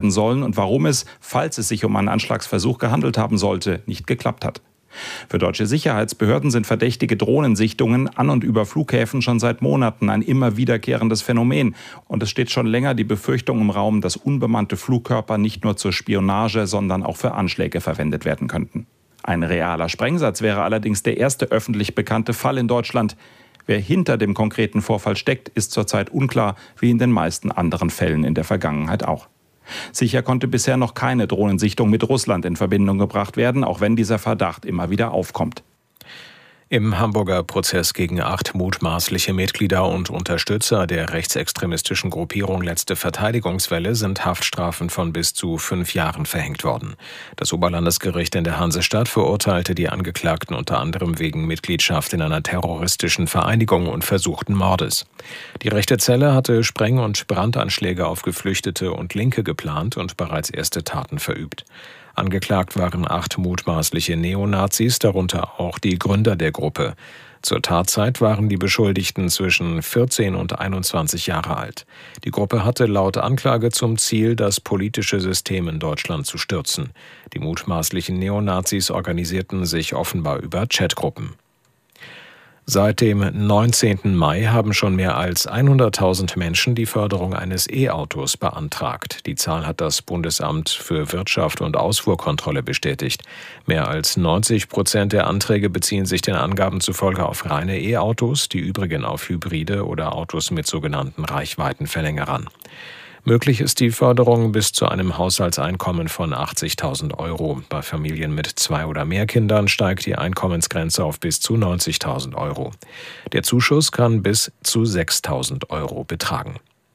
werden sollen und warum es, falls es sich um einen Anschlagsversuch gehandelt haben sollte, nicht geklappt hat. Für deutsche Sicherheitsbehörden sind verdächtige Drohnensichtungen an und über Flughäfen schon seit Monaten ein immer wiederkehrendes Phänomen. Und es steht schon länger die Befürchtung im Raum, dass unbemannte Flugkörper nicht nur zur Spionage, sondern auch für Anschläge verwendet werden könnten. Ein realer Sprengsatz wäre allerdings der erste öffentlich bekannte Fall in Deutschland. Wer hinter dem konkreten Vorfall steckt, ist zurzeit unklar, wie in den meisten anderen Fällen in der Vergangenheit auch. Sicher konnte bisher noch keine Drohnensichtung mit Russland in Verbindung gebracht werden, auch wenn dieser Verdacht immer wieder aufkommt. Im Hamburger Prozess gegen 8 mutmaßliche Mitglieder und Unterstützer der rechtsextremistischen Gruppierung Letzte Verteidigungswelle sind Haftstrafen von bis zu 5 Jahren verhängt worden. Das Oberlandesgericht in der Hansestadt verurteilte die Angeklagten unter anderem wegen Mitgliedschaft in einer terroristischen Vereinigung und versuchten Mordes. Die rechte Zelle hatte Spreng- und Brandanschläge auf Geflüchtete und Linke geplant und bereits erste Taten verübt. Angeklagt waren 8 mutmaßliche Neonazis, darunter auch die Gründer der Gruppe. Zur Tatzeit waren die Beschuldigten zwischen 14 und 21 Jahre alt. Die Gruppe hatte laut Anklage zum Ziel, das politische System in Deutschland zu stürzen. Die mutmaßlichen Neonazis organisierten sich offenbar über Chatgruppen. Seit dem 19. Mai haben schon mehr als 100.000 Menschen die Förderung eines E-Autos beantragt. Die Zahl hat das Bundesamt für Wirtschaft und Ausfuhrkontrolle bestätigt. Mehr als 90% der Anträge beziehen sich den Angaben zufolge auf reine E-Autos, die übrigen auf Hybride oder Autos mit sogenannten Reichweitenverlängerern. Möglich ist die Förderung bis zu einem Haushaltseinkommen von 80.000 €. Bei Familien mit 2 oder mehr Kindern steigt die Einkommensgrenze auf bis zu 90.000 €. Der Zuschuss kann bis zu 6.000 € betragen.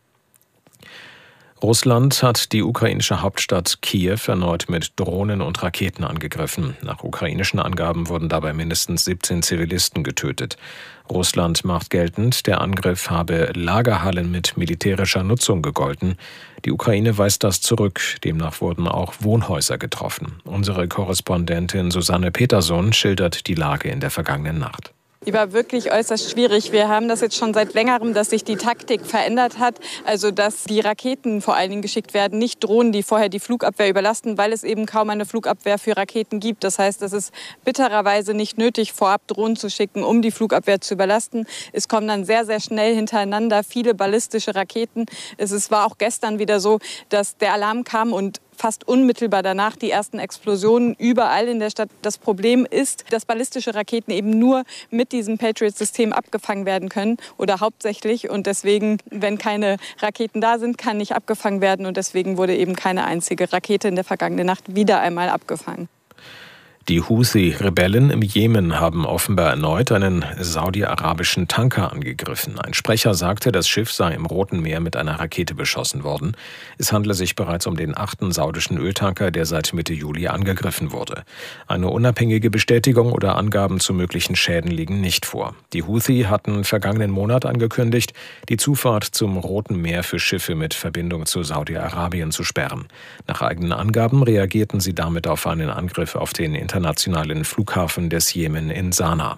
Russland hat die ukrainische Hauptstadt Kiew erneut mit Drohnen und Raketen angegriffen. Nach ukrainischen Angaben wurden dabei mindestens 17 Zivilisten getötet. Russland macht geltend, der Angriff habe Lagerhallen mit militärischer Nutzung gegolten. Die Ukraine weist das zurück. Demnach wurden auch Wohnhäuser getroffen. Unsere Korrespondentin Susanne Peterson schildert die Lage in der vergangenen Nacht. Die war wirklich äußerst schwierig. Wir haben das jetzt schon seit längerem, dass sich die Taktik verändert hat. Also dass die Raketen vor allen Dingen geschickt werden, nicht Drohnen, die vorher die Flugabwehr überlasten, weil es eben kaum eine Flugabwehr für Raketen gibt. Das heißt, es ist bittererweise nicht nötig, vorab Drohnen zu schicken, um die Flugabwehr zu überlasten. Es kommen dann sehr, sehr schnell hintereinander viele ballistische Raketen. Es war auch gestern wieder so, dass der Alarm kam und fast unmittelbar danach die ersten Explosionen überall in der Stadt. Das Problem ist, dass ballistische Raketen eben nur mit diesem Patriot-System abgefangen werden können oder hauptsächlich. Und deswegen, wenn keine Raketen da sind, kann nicht abgefangen werden. Und deswegen wurde eben keine einzige Rakete in der vergangenen Nacht wieder einmal abgefangen. Die Houthi-Rebellen im Jemen haben offenbar erneut einen saudi-arabischen Tanker angegriffen. Ein Sprecher sagte, das Schiff sei im Roten Meer mit einer Rakete beschossen worden. Es handle sich bereits um den 8. saudischen Öltanker, der seit Mitte Juli angegriffen wurde. Eine unabhängige Bestätigung oder Angaben zu möglichen Schäden liegen nicht vor. Die Houthi hatten vergangenen Monat angekündigt, die Zufahrt zum Roten Meer für Schiffe mit Verbindung zu Saudi-Arabien zu sperren. Nach eigenen Angaben reagierten sie damit auf einen Angriff auf den internationalen Flughafen des Jemen in Sanaa.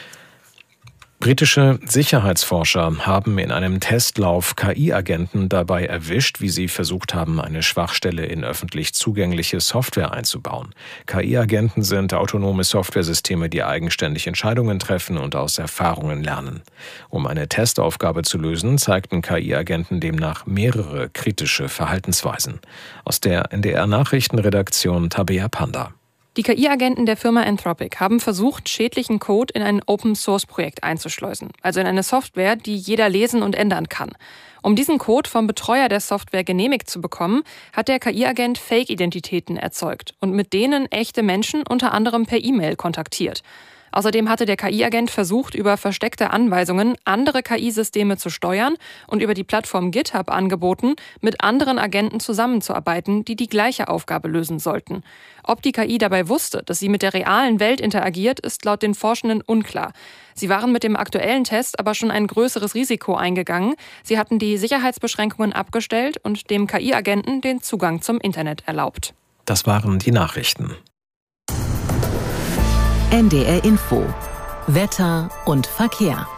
Britische Sicherheitsforscher haben in einem Testlauf KI-Agenten dabei erwischt, wie sie versucht haben, eine Schwachstelle in öffentlich zugängliche Software einzubauen. KI-Agenten sind autonome Softwaresysteme, die eigenständig Entscheidungen treffen und aus Erfahrungen lernen. Um eine Testaufgabe zu lösen, zeigten KI-Agenten demnach mehrere kritische Verhaltensweisen. Aus der NDR-Nachrichtenredaktion Tabea Panda. Die KI-Agenten der Firma Anthropic haben versucht, schädlichen Code in ein Open-Source-Projekt einzuschleusen, also in eine Software, die jeder lesen und ändern kann. Um diesen Code vom Betreuer der Software genehmigt zu bekommen, hat der KI-Agent Fake-Identitäten erzeugt und mit denen echte Menschen unter anderem per E-Mail kontaktiert. Außerdem hatte der KI-Agent versucht, über versteckte Anweisungen andere KI-Systeme zu steuern und über die Plattform GitHub angeboten, mit anderen Agenten zusammenzuarbeiten, die die gleiche Aufgabe lösen sollten. Ob die KI dabei wusste, dass sie mit der realen Welt interagiert, ist laut den Forschenden unklar. Sie waren mit dem aktuellen Test aber schon ein größeres Risiko eingegangen. Sie hatten die Sicherheitsbeschränkungen abgestellt und dem KI-Agenten den Zugang zum Internet erlaubt. Das waren die Nachrichten. NDR Info. Wetter und Verkehr.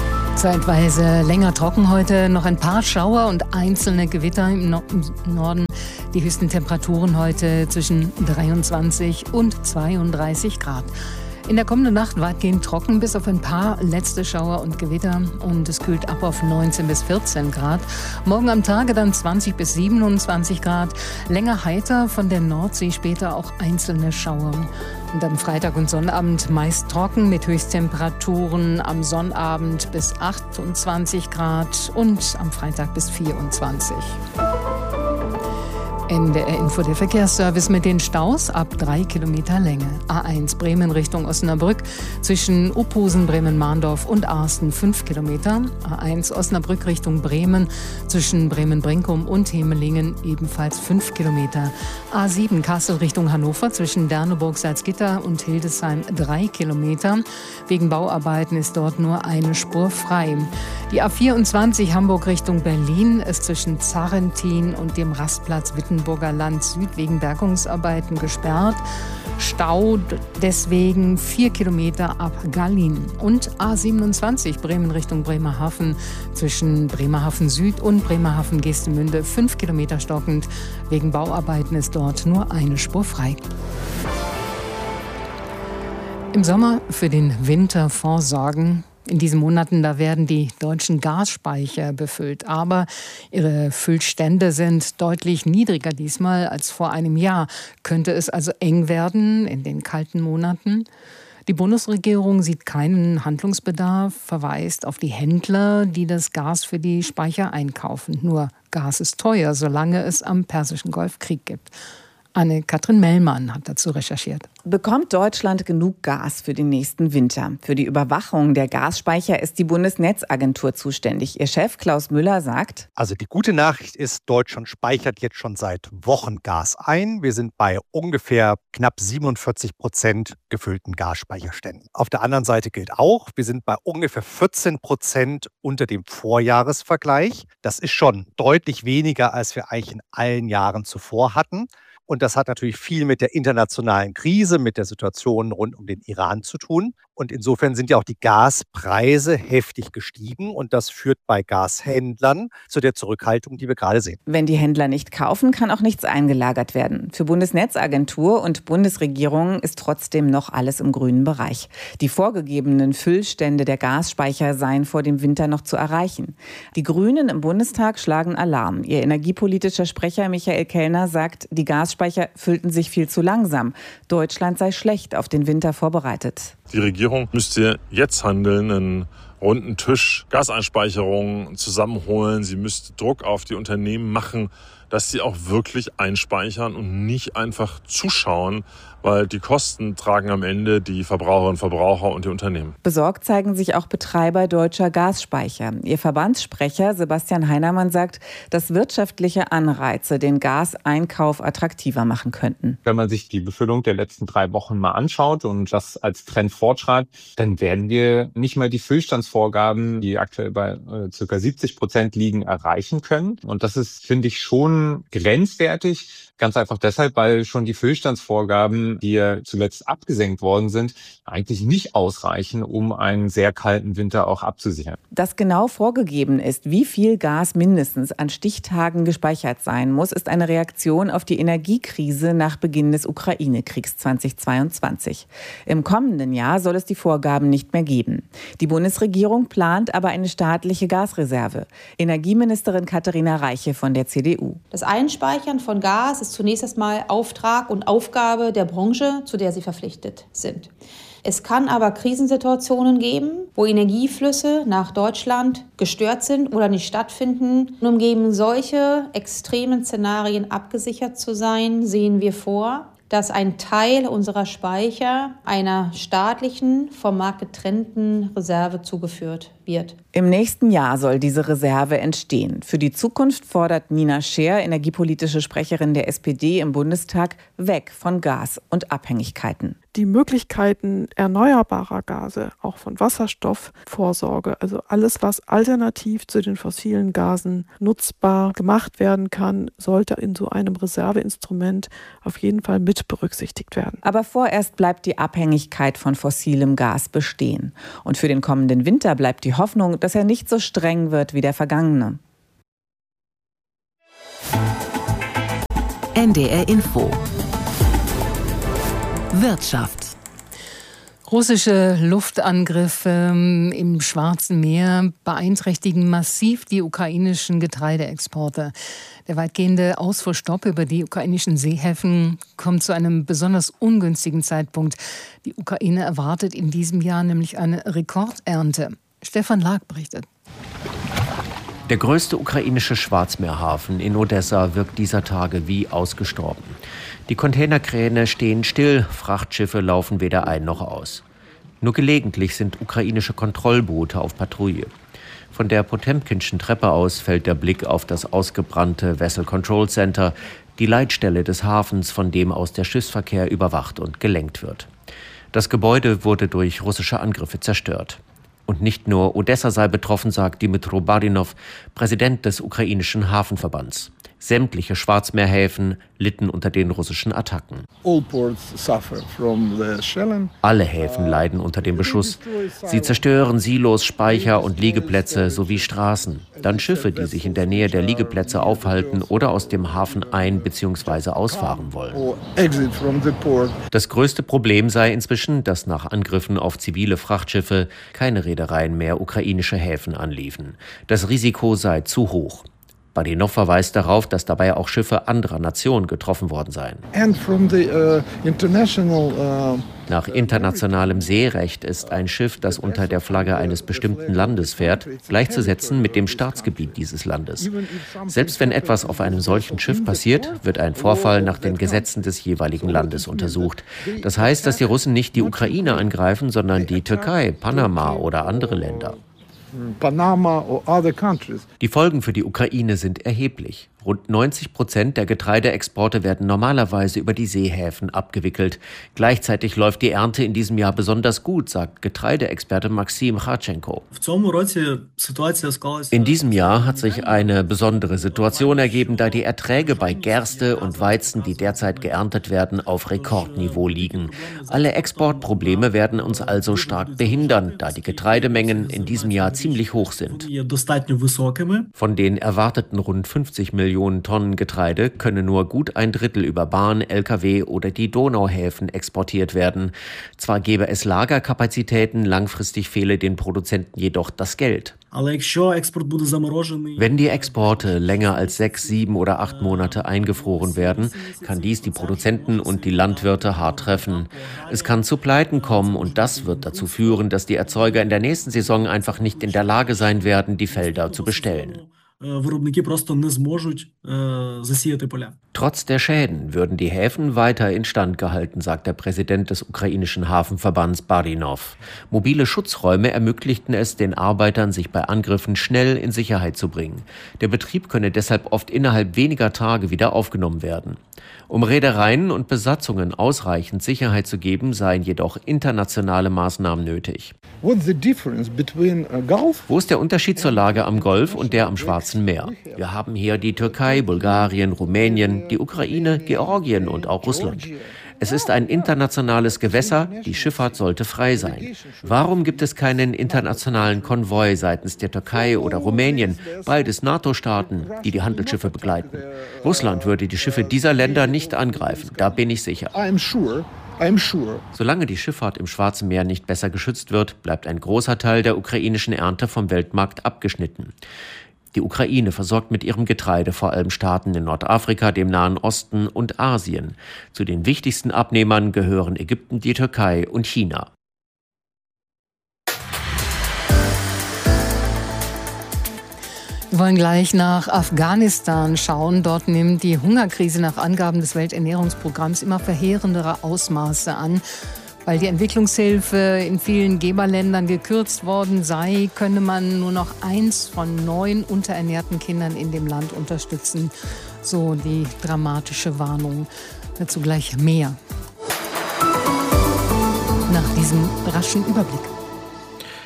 Zeitweise länger trocken heute, noch ein paar Schauer und einzelne Gewitter im Norden Die höchsten Temperaturen heute zwischen 23 und 32 Grad. In der kommenden Nacht weitgehend trocken, bis auf ein paar letzte Schauer und Gewitter. Und es kühlt ab auf 19 bis 14 Grad. Morgen am Tage dann 20 bis 27 Grad. Länger heiter, von der Nordsee später auch einzelne Schauer. Und am Freitag und Sonnabend meist trocken mit Höchsttemperaturen am Sonnabend bis 28 Grad und am Freitag bis 24. NDR Info, der Verkehrsservice mit den Staus ab 3 Kilometer Länge. A1 Bremen Richtung Osnabrück zwischen Uphusen, Bremen-Mahndorf und Arsten 5 Kilometer. A1 Osnabrück Richtung Bremen zwischen Bremen-Brinkum und Hemelingen ebenfalls 5 Kilometer. A7 Kassel Richtung Hannover zwischen Derneburg, Salzgitter und Hildesheim 3 Kilometer. Wegen Bauarbeiten ist dort nur eine Spur frei. Die A24 Hamburg Richtung Berlin ist zwischen Zarrentin und dem Rastplatz Wittenburger Land Süd wegen Bergungsarbeiten gesperrt. Stau deswegen 4 Kilometer ab Gallin. Und A27 Bremen Richtung Bremerhaven zwischen Bremerhaven Süd und Bremerhaven Geestemünde 5 Kilometer stockend. Wegen Bauarbeiten ist dort nur eine Spur frei. Im Sommer für den Winter vorsorgen. In diesen Monaten, da werden die deutschen Gasspeicher befüllt. Aber ihre Füllstände sind deutlich niedriger diesmal als vor einem Jahr. Könnte es also eng werden in den kalten Monaten? Die Bundesregierung sieht keinen Handlungsbedarf, verweist auf die Händler, die das Gas für die Speicher einkaufen. Nur Gas ist teuer, solange es am Persischen Golf Krieg gibt. Anne-Kathrin Mellmann hat dazu recherchiert. Bekommt Deutschland genug Gas für den nächsten Winter? Für die Überwachung der Gasspeicher ist die Bundesnetzagentur zuständig. Ihr Chef Klaus Müller sagt: Also die gute Nachricht ist, Deutschland speichert jetzt schon seit Wochen Gas ein. Wir sind bei ungefähr knapp 47% gefüllten Gasspeicherständen. Auf der anderen Seite gilt auch, wir sind bei ungefähr 14% unter dem Vorjahresvergleich. Das ist schon deutlich weniger, als wir eigentlich in allen Jahren zuvor hatten. Und das hat natürlich viel mit der internationalen Krise, mit der Situation rund um den Iran zu tun. Und insofern sind ja auch die Gaspreise heftig gestiegen. Und das führt bei Gashändlern zu der Zurückhaltung, die wir gerade sehen. Wenn die Händler nicht kaufen, kann auch nichts eingelagert werden. Für Bundesnetzagentur und Bundesregierung ist trotzdem noch alles im grünen Bereich. Die vorgegebenen Füllstände der Gasspeicher seien vor dem Winter noch zu erreichen. Die Grünen im Bundestag schlagen Alarm. Ihr energiepolitischer Sprecher Michael Kellner sagt, die Gasspeicher füllten sich viel zu langsam. Deutschland sei schlecht auf den Winter vorbereitet. Die Regierung müsste jetzt handeln, einen runden Tisch Gaseinspeicherungen zusammenholen. Sie müsste Druck auf die Unternehmen machen, dass sie auch wirklich einspeichern und nicht einfach zuschauen, weil die Kosten tragen am Ende die Verbraucherinnen und Verbraucher und die Unternehmen. Besorgt zeigen sich auch Betreiber deutscher Gasspeicher. Ihr Verbandssprecher Sebastian Heinermann sagt, dass wirtschaftliche Anreize den Gaseinkauf attraktiver machen könnten. Wenn man sich die Befüllung der letzten 3 Wochen mal anschaut und das als Trend fortschreibt, dann werden wir nicht mal die Füllstandsvorgaben, die aktuell bei ca. 70% liegen, erreichen können. Und das ist, finde ich, schon grenzwertig. Ganz einfach deshalb, weil schon die Füllstandsvorgaben, die ja zuletzt abgesenkt worden sind, eigentlich nicht ausreichen, um einen sehr kalten Winter auch abzusichern. Dass genau vorgegeben ist, wie viel Gas mindestens an Stichtagen gespeichert sein muss, ist eine Reaktion auf die Energiekrise nach Beginn des Ukraine-Kriegs 2022. Im kommenden Jahr soll es die Vorgaben nicht mehr geben. Die Bundesregierung plant aber eine staatliche Gasreserve. Energieministerin Katharina Reiche von der CDU. Das Einspeichern von Gas ist zunächst erstmal Auftrag und Aufgabe der Branche, zu der sie verpflichtet sind. Es kann aber Krisensituationen geben, wo Energieflüsse nach Deutschland gestört sind oder nicht stattfinden. Und um gegen solche extremen Szenarien abgesichert zu sein, sehen wir vor, dass ein Teil unserer Speicher einer staatlichen, vom Markt getrennten Reserve zugeführt wird. Im nächsten Jahr soll diese Reserve entstehen. Für die Zukunft fordert Nina Scheer, energiepolitische Sprecherin der SPD im Bundestag, weg von Gas und Abhängigkeiten. Die Möglichkeiten erneuerbarer Gase, auch von Wasserstoffvorsorge, also alles, was alternativ zu den fossilen Gasen nutzbar gemacht werden kann, sollte in so einem Reserveinstrument auf jeden Fall mit berücksichtigt werden. Aber vorerst bleibt die Abhängigkeit von fossilem Gas bestehen. Und für den kommenden Winter bleibt die Hoffnung, dass er nicht so streng wird wie der vergangene. NDR Info. Wirtschaft. Russische Luftangriffe im Schwarzen Meer beeinträchtigen massiv die ukrainischen Getreideexporte. Der weitgehende Ausfuhrstopp über die ukrainischen Seehäfen kommt zu einem besonders ungünstigen Zeitpunkt. Die Ukraine erwartet in diesem Jahr nämlich eine Rekordernte. Stefan Lag berichtet. Der größte ukrainische Schwarzmeerhafen in Odessa wirkt dieser Tage wie ausgestorben. Die Containerkräne stehen still, Frachtschiffe laufen weder ein noch aus. Nur gelegentlich sind ukrainische Kontrollboote auf Patrouille. Von der Potemkinschen Treppe aus fällt der Blick auf das ausgebrannte Vessel Control Center, die Leitstelle des Hafens, von dem aus der Schiffsverkehr überwacht und gelenkt wird. Das Gebäude wurde durch russische Angriffe zerstört. Und nicht nur Odessa sei betroffen, sagt Dmytro Barinov, Präsident des ukrainischen Hafenverbands. Sämtliche Schwarzmeerhäfen litten unter den russischen Attacken. Alle Häfen leiden unter dem Beschuss. Sie zerstören Silos, Speicher und Liegeplätze sowie Straßen. Dann Schiffe, die sich in der Nähe der Liegeplätze aufhalten oder aus dem Hafen ein- bzw. ausfahren wollen. Das größte Problem sei inzwischen, dass nach Angriffen auf zivile Frachtschiffe keine Reedereien mehr ukrainische Häfen anliefen. Das Risiko sei zu hoch. Barinov verweist darauf, dass dabei auch Schiffe anderer Nationen getroffen worden seien. Nach internationalem Seerecht ist ein Schiff, das unter der Flagge eines bestimmten Landes fährt, gleichzusetzen mit dem Staatsgebiet dieses Landes. Selbst wenn etwas auf einem solchen Schiff passiert, wird ein Vorfall nach den Gesetzen des jeweiligen Landes untersucht. Das heißt, dass die Russen nicht die Ukraine angreifen, sondern die Türkei, Panama oder andere Länder. Die Folgen für die Ukraine sind erheblich. Rund 90% der Getreideexporte werden normalerweise über die Seehäfen abgewickelt. Gleichzeitig läuft die Ernte in diesem Jahr besonders gut, sagt Getreideexperte Maxim Charchenko. In diesem Jahr hat sich eine besondere Situation ergeben, da die Erträge bei Gerste und Weizen, die derzeit geerntet werden, auf Rekordniveau liegen. Alle Exportprobleme werden uns also stark behindern, da die Getreidemengen in diesem Jahr ziemlich hoch sind. Von den erwarteten rund 50 Millionen Tonnen Getreide könne nur gut ein Drittel über Bahn, Lkw oder die Donauhäfen exportiert werden. Zwar gäbe es Lagerkapazitäten, langfristig fehle den Produzenten jedoch das Geld. Wenn die Exporte länger als 6, 7 oder 8 Monate eingefroren werden, kann dies die Produzenten und die Landwirte hart treffen. Es kann zu Pleiten kommen und das wird dazu führen, dass die Erzeuger in der nächsten Saison einfach nicht in der Lage sein werden, die Felder zu bestellen. Trotz der Schäden würden die Häfen weiter instand gehalten, sagt der Präsident des ukrainischen Hafenverbands Barinov. Mobile Schutzräume ermöglichten es den Arbeitern, sich bei Angriffen schnell in Sicherheit zu bringen. Der Betrieb könne deshalb oft innerhalb weniger Tage wieder aufgenommen werden. Um Reedereien und Besatzungen ausreichend Sicherheit zu geben, seien jedoch internationale Maßnahmen nötig. Wo ist der Unterschied zur Lage am Golf und der am Schwarzen Meer? Wir haben hier die Türkei, Bulgarien, Rumänien, die Ukraine, Georgien und auch Russland. Es ist ein internationales Gewässer, die Schifffahrt sollte frei sein. Warum gibt es keinen internationalen Konvoi seitens der Türkei oder Rumänien, beides NATO-Staaten, die die Handelsschiffe begleiten? Russland würde die Schiffe dieser Länder nicht angreifen, da bin ich sicher. Solange die Schifffahrt im Schwarzen Meer nicht besser geschützt wird, bleibt ein großer Teil der ukrainischen Ernte vom Weltmarkt abgeschnitten. Die Ukraine versorgt mit ihrem Getreide vor allem Staaten in Nordafrika, dem Nahen Osten und Asien. Zu den wichtigsten Abnehmern gehören Ägypten, die Türkei und China. Wir wollen gleich nach Afghanistan schauen. Dort nimmt die Hungerkrise nach Angaben des Welternährungsprogramms immer verheerendere Ausmaße an. Weil die Entwicklungshilfe in vielen Geberländern gekürzt worden sei, könne man nur noch 1 von 9 unterernährten Kindern in dem Land unterstützen. So die dramatische Warnung. Dazu gleich mehr. Nach diesem raschen Überblick.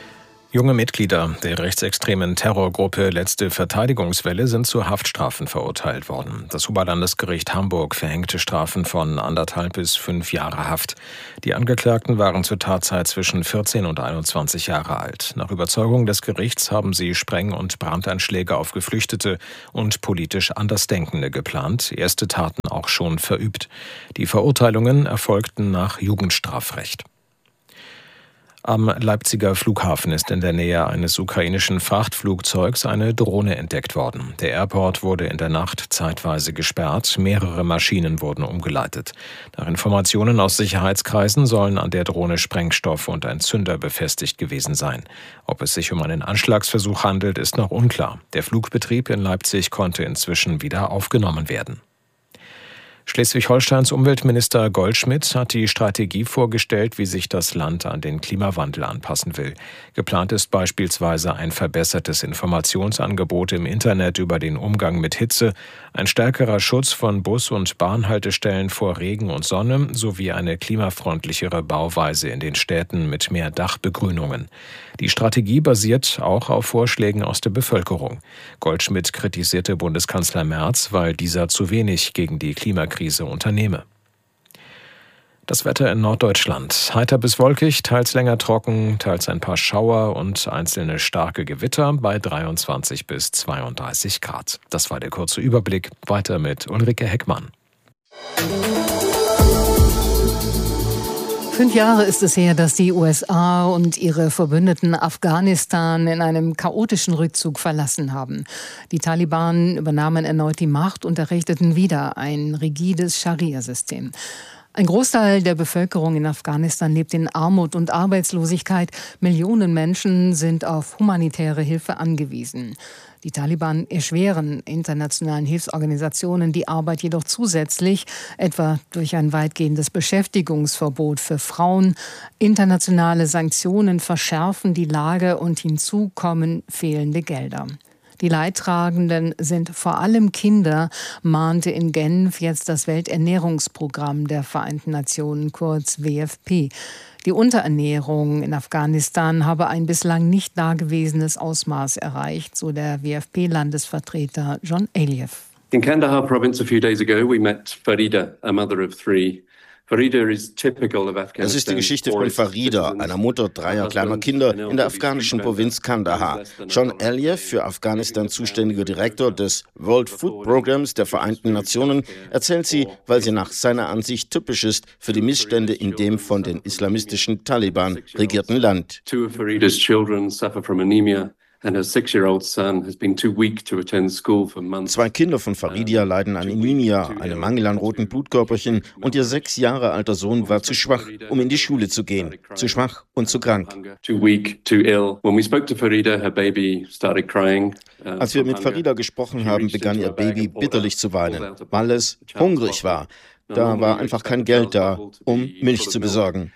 Junge Mitglieder der rechtsextremen Terrorgruppe Letzte Verteidigungswelle sind zu Haftstrafen verurteilt worden. Das Oberlandesgericht Hamburg verhängte Strafen von 1,5 bis 5 Jahre Haft. Die Angeklagten waren zur Tatzeit zwischen 14 und 21 Jahre alt. Nach Überzeugung des Gerichts haben sie Spreng- und Brandanschläge auf Geflüchtete und politisch Andersdenkende geplant, erste Taten auch schon verübt. Die Verurteilungen erfolgten nach Jugendstrafrecht. Am Leipziger Flughafen ist in der Nähe eines ukrainischen Frachtflugzeugs eine Drohne entdeckt worden. Der Airport wurde in der Nacht zeitweise gesperrt, mehrere Maschinen wurden umgeleitet. Nach Informationen aus Sicherheitskreisen sollen an der Drohne Sprengstoff und ein Zünder befestigt gewesen sein. Ob es sich um einen Anschlagsversuch handelt, ist noch unklar. Der Flugbetrieb in Leipzig konnte inzwischen wieder aufgenommen werden. Schleswig-Holsteins Umweltminister Goldschmidt hat die Strategie vorgestellt, wie sich das Land an den Klimawandel anpassen will. Geplant ist beispielsweise ein verbessertes Informationsangebot im Internet über den Umgang mit Hitze, ein stärkerer Schutz von Bus- und Bahnhaltestellen vor Regen und Sonne sowie eine klimafreundlichere Bauweise in den Städten mit mehr Dachbegrünungen. Die Strategie basiert auch auf Vorschlägen aus der Bevölkerung. Goldschmidt kritisierte Bundeskanzler Merz, weil dieser zu wenig gegen die Klimakrise unternehme. Das Wetter in Norddeutschland. Heiter bis wolkig, teils länger trocken, teils ein paar Schauer und einzelne starke Gewitter bei 23 bis 32 Grad. Das war der kurze Überblick. Weiter mit Ulrike Heckmann. 5 Jahre ist es her, dass die USA und ihre Verbündeten Afghanistan in einem chaotischen Rückzug verlassen haben. Die Taliban übernahmen erneut die Macht und errichteten wieder ein rigides Scharia-System. Ein Großteil der Bevölkerung in Afghanistan lebt in Armut und Arbeitslosigkeit. Millionen Menschen sind auf humanitäre Hilfe angewiesen. Die Taliban erschweren internationalen Hilfsorganisationen die Arbeit jedoch zusätzlich, etwa durch ein weitgehendes Beschäftigungsverbot für Frauen. Internationale Sanktionen verschärfen die Lage und hinzu kommen fehlende Gelder. Die Leidtragenden sind vor allem Kinder, mahnte in Genf jetzt das Welternährungsprogramm der Vereinten Nationen, kurz WFP. Die Unterernährung in Afghanistan habe ein bislang nicht dagewesenes Ausmaß erreicht, so der WFP-Landesvertreter John Aliyev. In Kandahar province a few days ago we met Farida, a mother of 3. Das ist die Geschichte von Farida, einer Mutter 3 kleiner Kinder in der afghanischen Provinz Kandahar. John Aliyev, für Afghanistan zuständiger Direktor des World Food Programs der Vereinten Nationen, erzählt sie, weil sie nach seiner Ansicht typisch ist für die Missstände in dem von den islamistischen Taliban regierten Land. And her 6-year-old son has been too weak to attend school for months. 2 Kinder von Faridia leiden an Anemia, einem Mangel an roten Blutkörperchen, und ihr 6 Jahre alter Sohn war zu schwach, um in die Schule zu gehen. Zu schwach und zu krank. Als wir mit Farida gesprochen haben, begann ihr Baby bitterlich zu weinen, weil es hungrig war. Da war einfach kein Geld da, um Milch zu besorgen.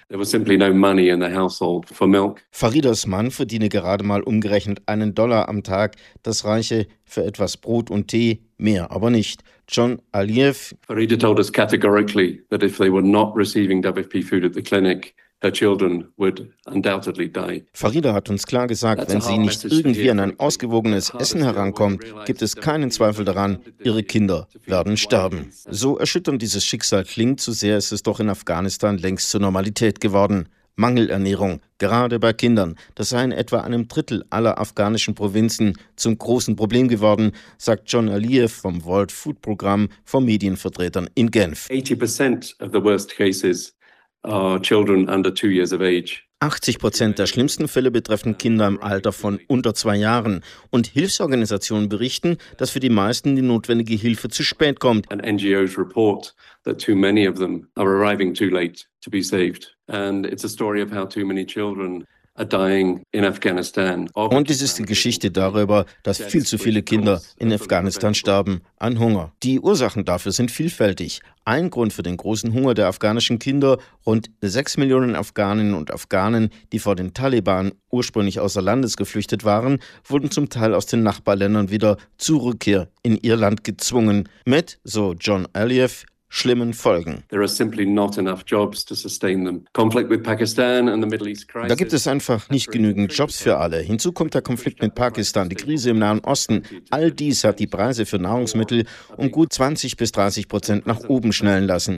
Faridas Mann verdiene gerade mal umgerechnet $1 am Tag. Das reiche für etwas Brot und Tee, mehr aber nicht. John Aliyev. Farida told us categorically that if they were not receiving WFP food at the clinic, her children would undoubtedly die. Farida hat uns klar gesagt, wenn sie nicht irgendwie an ein ausgewogenes Essen herankommt, gibt es keinen Zweifel daran, ihre Kinder werden sterben. So erschütternd dieses Schicksal klingt, so sehr ist es doch in Afghanistan längst zur Normalität geworden. Mangelernährung, gerade bei Kindern, das sei in etwa einem Drittel aller afghanischen Provinzen zum großen Problem geworden, sagt John Aliyev vom World Food Programm vor Medienvertretern in Genf. 80% of the worst cases are children under 2 years of age. 80% der schlimmsten Fälle betreffen Kinder im Alter von unter 2 Jahren. Und Hilfsorganisationen berichten, dass für die meisten die notwendige Hilfe zu spät kommt. And NGOs report that too many of them are arriving too late to be saved. And it's a story of how too many children are dying in Afghanistan. Und es ist die Geschichte darüber, dass viel zu viele Kinder in Afghanistan sterben an Hunger. Die Ursachen dafür sind vielfältig. Ein Grund für den großen Hunger der afghanischen Kinder: rund 6 Millionen Afghaninnen und Afghanen, die vor den Taliban ursprünglich außer Landes geflüchtet waren, wurden zum Teil aus den Nachbarländern wieder zur Rückkehr in ihr Land gezwungen. Mit, so John Aliyev, schlimmen Folgen. Da gibt es einfach nicht genügend Jobs für alle. Hinzu kommt der Konflikt mit Pakistan, die Krise im Nahen Osten. All dies hat die Preise für Nahrungsmittel um gut 20-30% nach oben schnellen lassen.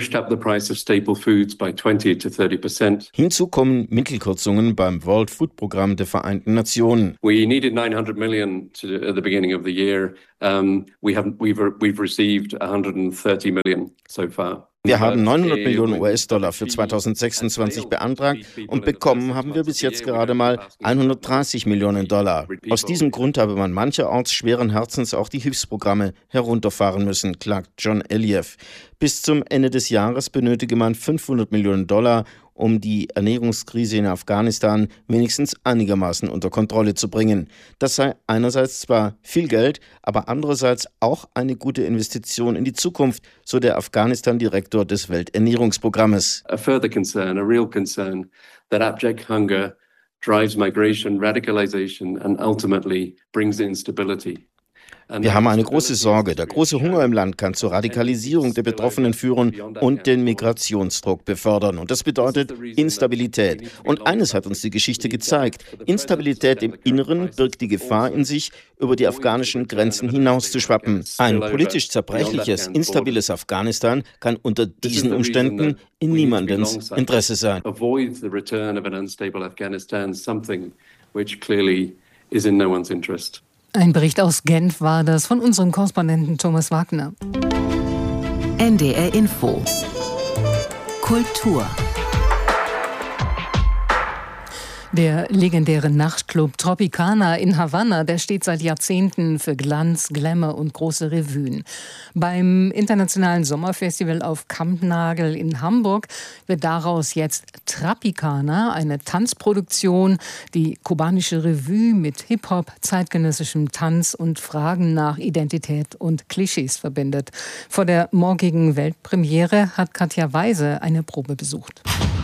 Hinzu kommen Mittelkürzungen beim World Food Programm der Vereinten Nationen. We needed 900 million at the beginning of the year. We've received 130 million so far. Wir haben 900 Millionen US-Dollar für 2026 beantragt und bekommen haben wir bis jetzt gerade mal 130 Millionen Dollar. Aus diesem Grund habe man mancherorts schweren Herzens auch die Hilfsprogramme herunterfahren müssen, klagt John Elieff. Bis zum Ende des Jahres benötige man 500 Millionen Dollar, um die Ernährungskrise in Afghanistan wenigstens einigermaßen unter Kontrolle zu bringen. Das sei einerseits zwar viel Geld, aber andererseits auch eine gute Investition in die Zukunft, so der Afghanistan-Direktor des Welternährungsprogrammes. A further concern, a real concern, that abject hunger drives migration, radicalization and ultimately brings instability. Wir haben eine große Sorge. Der große Hunger im Land kann zur Radikalisierung der Betroffenen führen und den Migrationsdruck befördern. Und das bedeutet Instabilität. Und eines hat uns die Geschichte gezeigt. Instabilität im Inneren birgt die Gefahr in sich, über die afghanischen Grenzen hinauszuschwappen. Ein politisch zerbrechliches, instabiles Afghanistan kann unter diesen Umständen in niemandens Interesse sein. Ein Bericht aus Genf war das von unserem Korrespondenten Thomas Wagner. NDR Info. Kultur. Der legendäre Nachtclub Tropicana in Havanna, der steht seit Jahrzehnten für Glanz, Glamour und große Revuen. Beim Internationalen Sommerfestival auf Kampnagel in Hamburg wird daraus jetzt Tropicana, eine Tanzproduktion, die kubanische Revue mit Hip-Hop, zeitgenössischem Tanz und Fragen nach Identität und Klischees verbindet. Vor der morgigen Weltpremiere hat Katja Weise eine Probe besucht.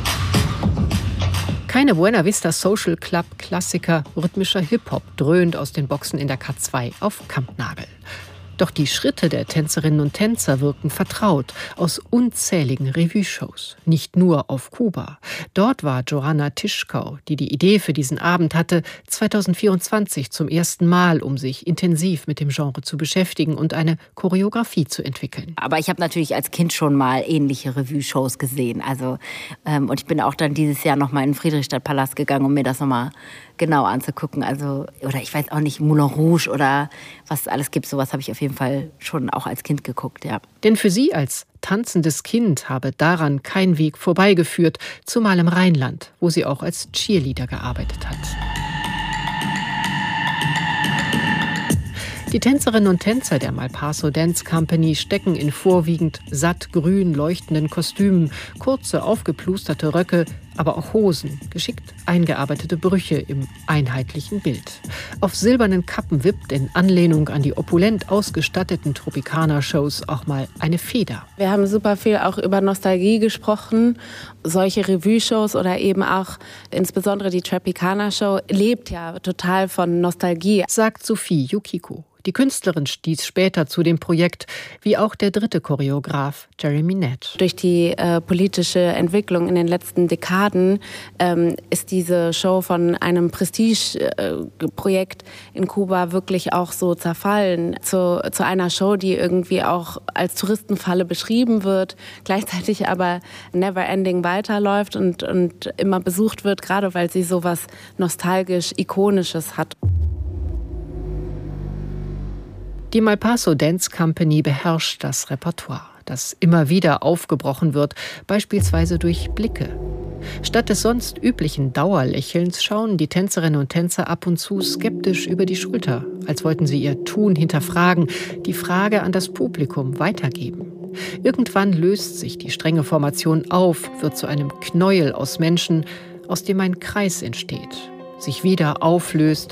Keine Buena Vista Social Club Klassiker, rhythmischer Hip-Hop dröhnt aus den Boxen in der K2 auf Kampnagel. Doch die Schritte der Tänzerinnen und Tänzer wirken vertraut aus unzähligen Revue-Shows. Nicht nur auf Kuba. Dort war Joanna Tischkau, die die Idee für diesen Abend hatte, 2024 zum ersten Mal, um sich intensiv mit dem Genre zu beschäftigen und eine Choreografie zu entwickeln. Aber ich habe natürlich als Kind schon mal ähnliche Revue-Shows gesehen. Und ich bin auch dann dieses Jahr noch mal in den Friedrichstadtpalast gegangen, um mir das noch mal genau anzugucken. Oder ich weiß auch nicht, Moulin Rouge oder was es alles gibt. Sowas habe ich auf jeden Fall schon auch als Kind geguckt, ja. Denn für sie als tanzendes Kind habe daran kein Weg vorbeigeführt, zumal im Rheinland, wo sie auch als Cheerleader gearbeitet hat. Die Tänzerinnen und Tänzer der Malpaso Dance Company stecken in vorwiegend sattgrün leuchtenden Kostümen, kurze, aufgeplusterte Röcke, aber auch Hosen, geschickt eingearbeitete Brüche im einheitlichen Bild. Auf silbernen Kappen wippt in Anlehnung an die opulent ausgestatteten Tropicana-Shows auch mal eine Feder. Wir haben super viel auch über Nostalgie gesprochen. Solche Revue-Shows oder eben auch insbesondere die Tropicana-Show lebt ja total von Nostalgie, sagt Sophie Yukiko. Die Künstlerin stieß später zu dem Projekt, wie auch der dritte Choreograf, Jeremy Nett. Durch die politische Entwicklung in den letzten Dekaden ist diese Show von einem Prestige-Projekt in Kuba wirklich auch so zerfallen zu einer Show, die irgendwie auch als Touristenfalle beschrieben wird, gleichzeitig aber never-ending weiterläuft und immer besucht wird, gerade weil sie so was nostalgisch-ikonisches hat. Die Malpaso Dance Company beherrscht das Repertoire, das immer wieder aufgebrochen wird, beispielsweise durch Blicke. Statt des sonst üblichen Dauerlächelns schauen die Tänzerinnen und Tänzer ab und zu skeptisch über die Schulter, als wollten sie ihr Tun hinterfragen, die Frage an das Publikum weitergeben. Irgendwann löst sich die strenge Formation auf, wird zu einem Knäuel aus Menschen, aus dem ein Kreis entsteht, sich wieder auflöst.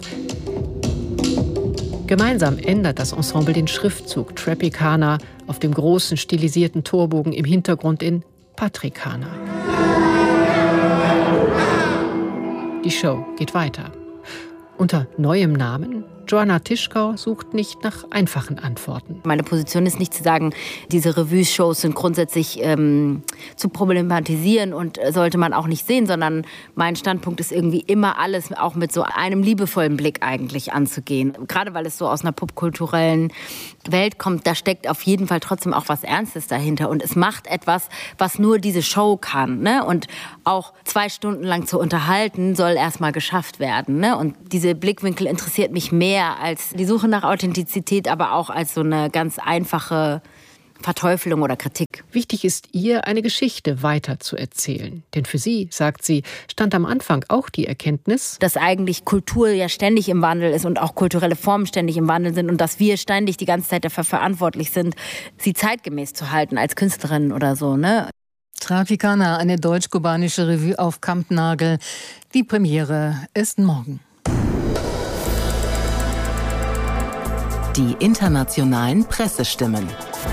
Gemeinsam ändert das Ensemble den Schriftzug Tropicana auf dem großen stilisierten Torbogen im Hintergrund in Patricana. Die Show geht weiter. Unter neuem Namen? Joanna Tischkau sucht nicht nach einfachen Antworten. Meine Position ist nicht zu sagen, diese Revue-Shows sind grundsätzlich zu problematisieren und sollte man auch nicht sehen, sondern mein Standpunkt ist irgendwie immer alles auch mit so einem liebevollen Blick eigentlich anzugehen. Gerade weil es so aus einer popkulturellen Welt kommt, da steckt auf jeden Fall trotzdem auch was Ernstes dahinter. Und es macht etwas, was nur diese Show kann. Ne? Und auch 2 Stunden lang zu unterhalten, soll erstmal geschafft werden. Ne? Und diese Blickwinkel interessiert mich mehr als die Suche nach Authentizität, aber auch als so eine ganz einfache Verteufelung oder Kritik. Wichtig ist ihr, eine Geschichte weiter zu erzählen. Denn für sie, sagt sie, stand am Anfang auch die Erkenntnis, dass eigentlich Kultur ja ständig im Wandel ist und auch kulturelle Formen ständig im Wandel sind und dass wir ständig die ganze Zeit dafür verantwortlich sind, sie zeitgemäß zu halten als Künstlerin oder so, ne? Tropicana, eine deutsch-kubanische Revue auf Kampnagel. Die Premiere ist morgen. Die internationalen Pressestimmen.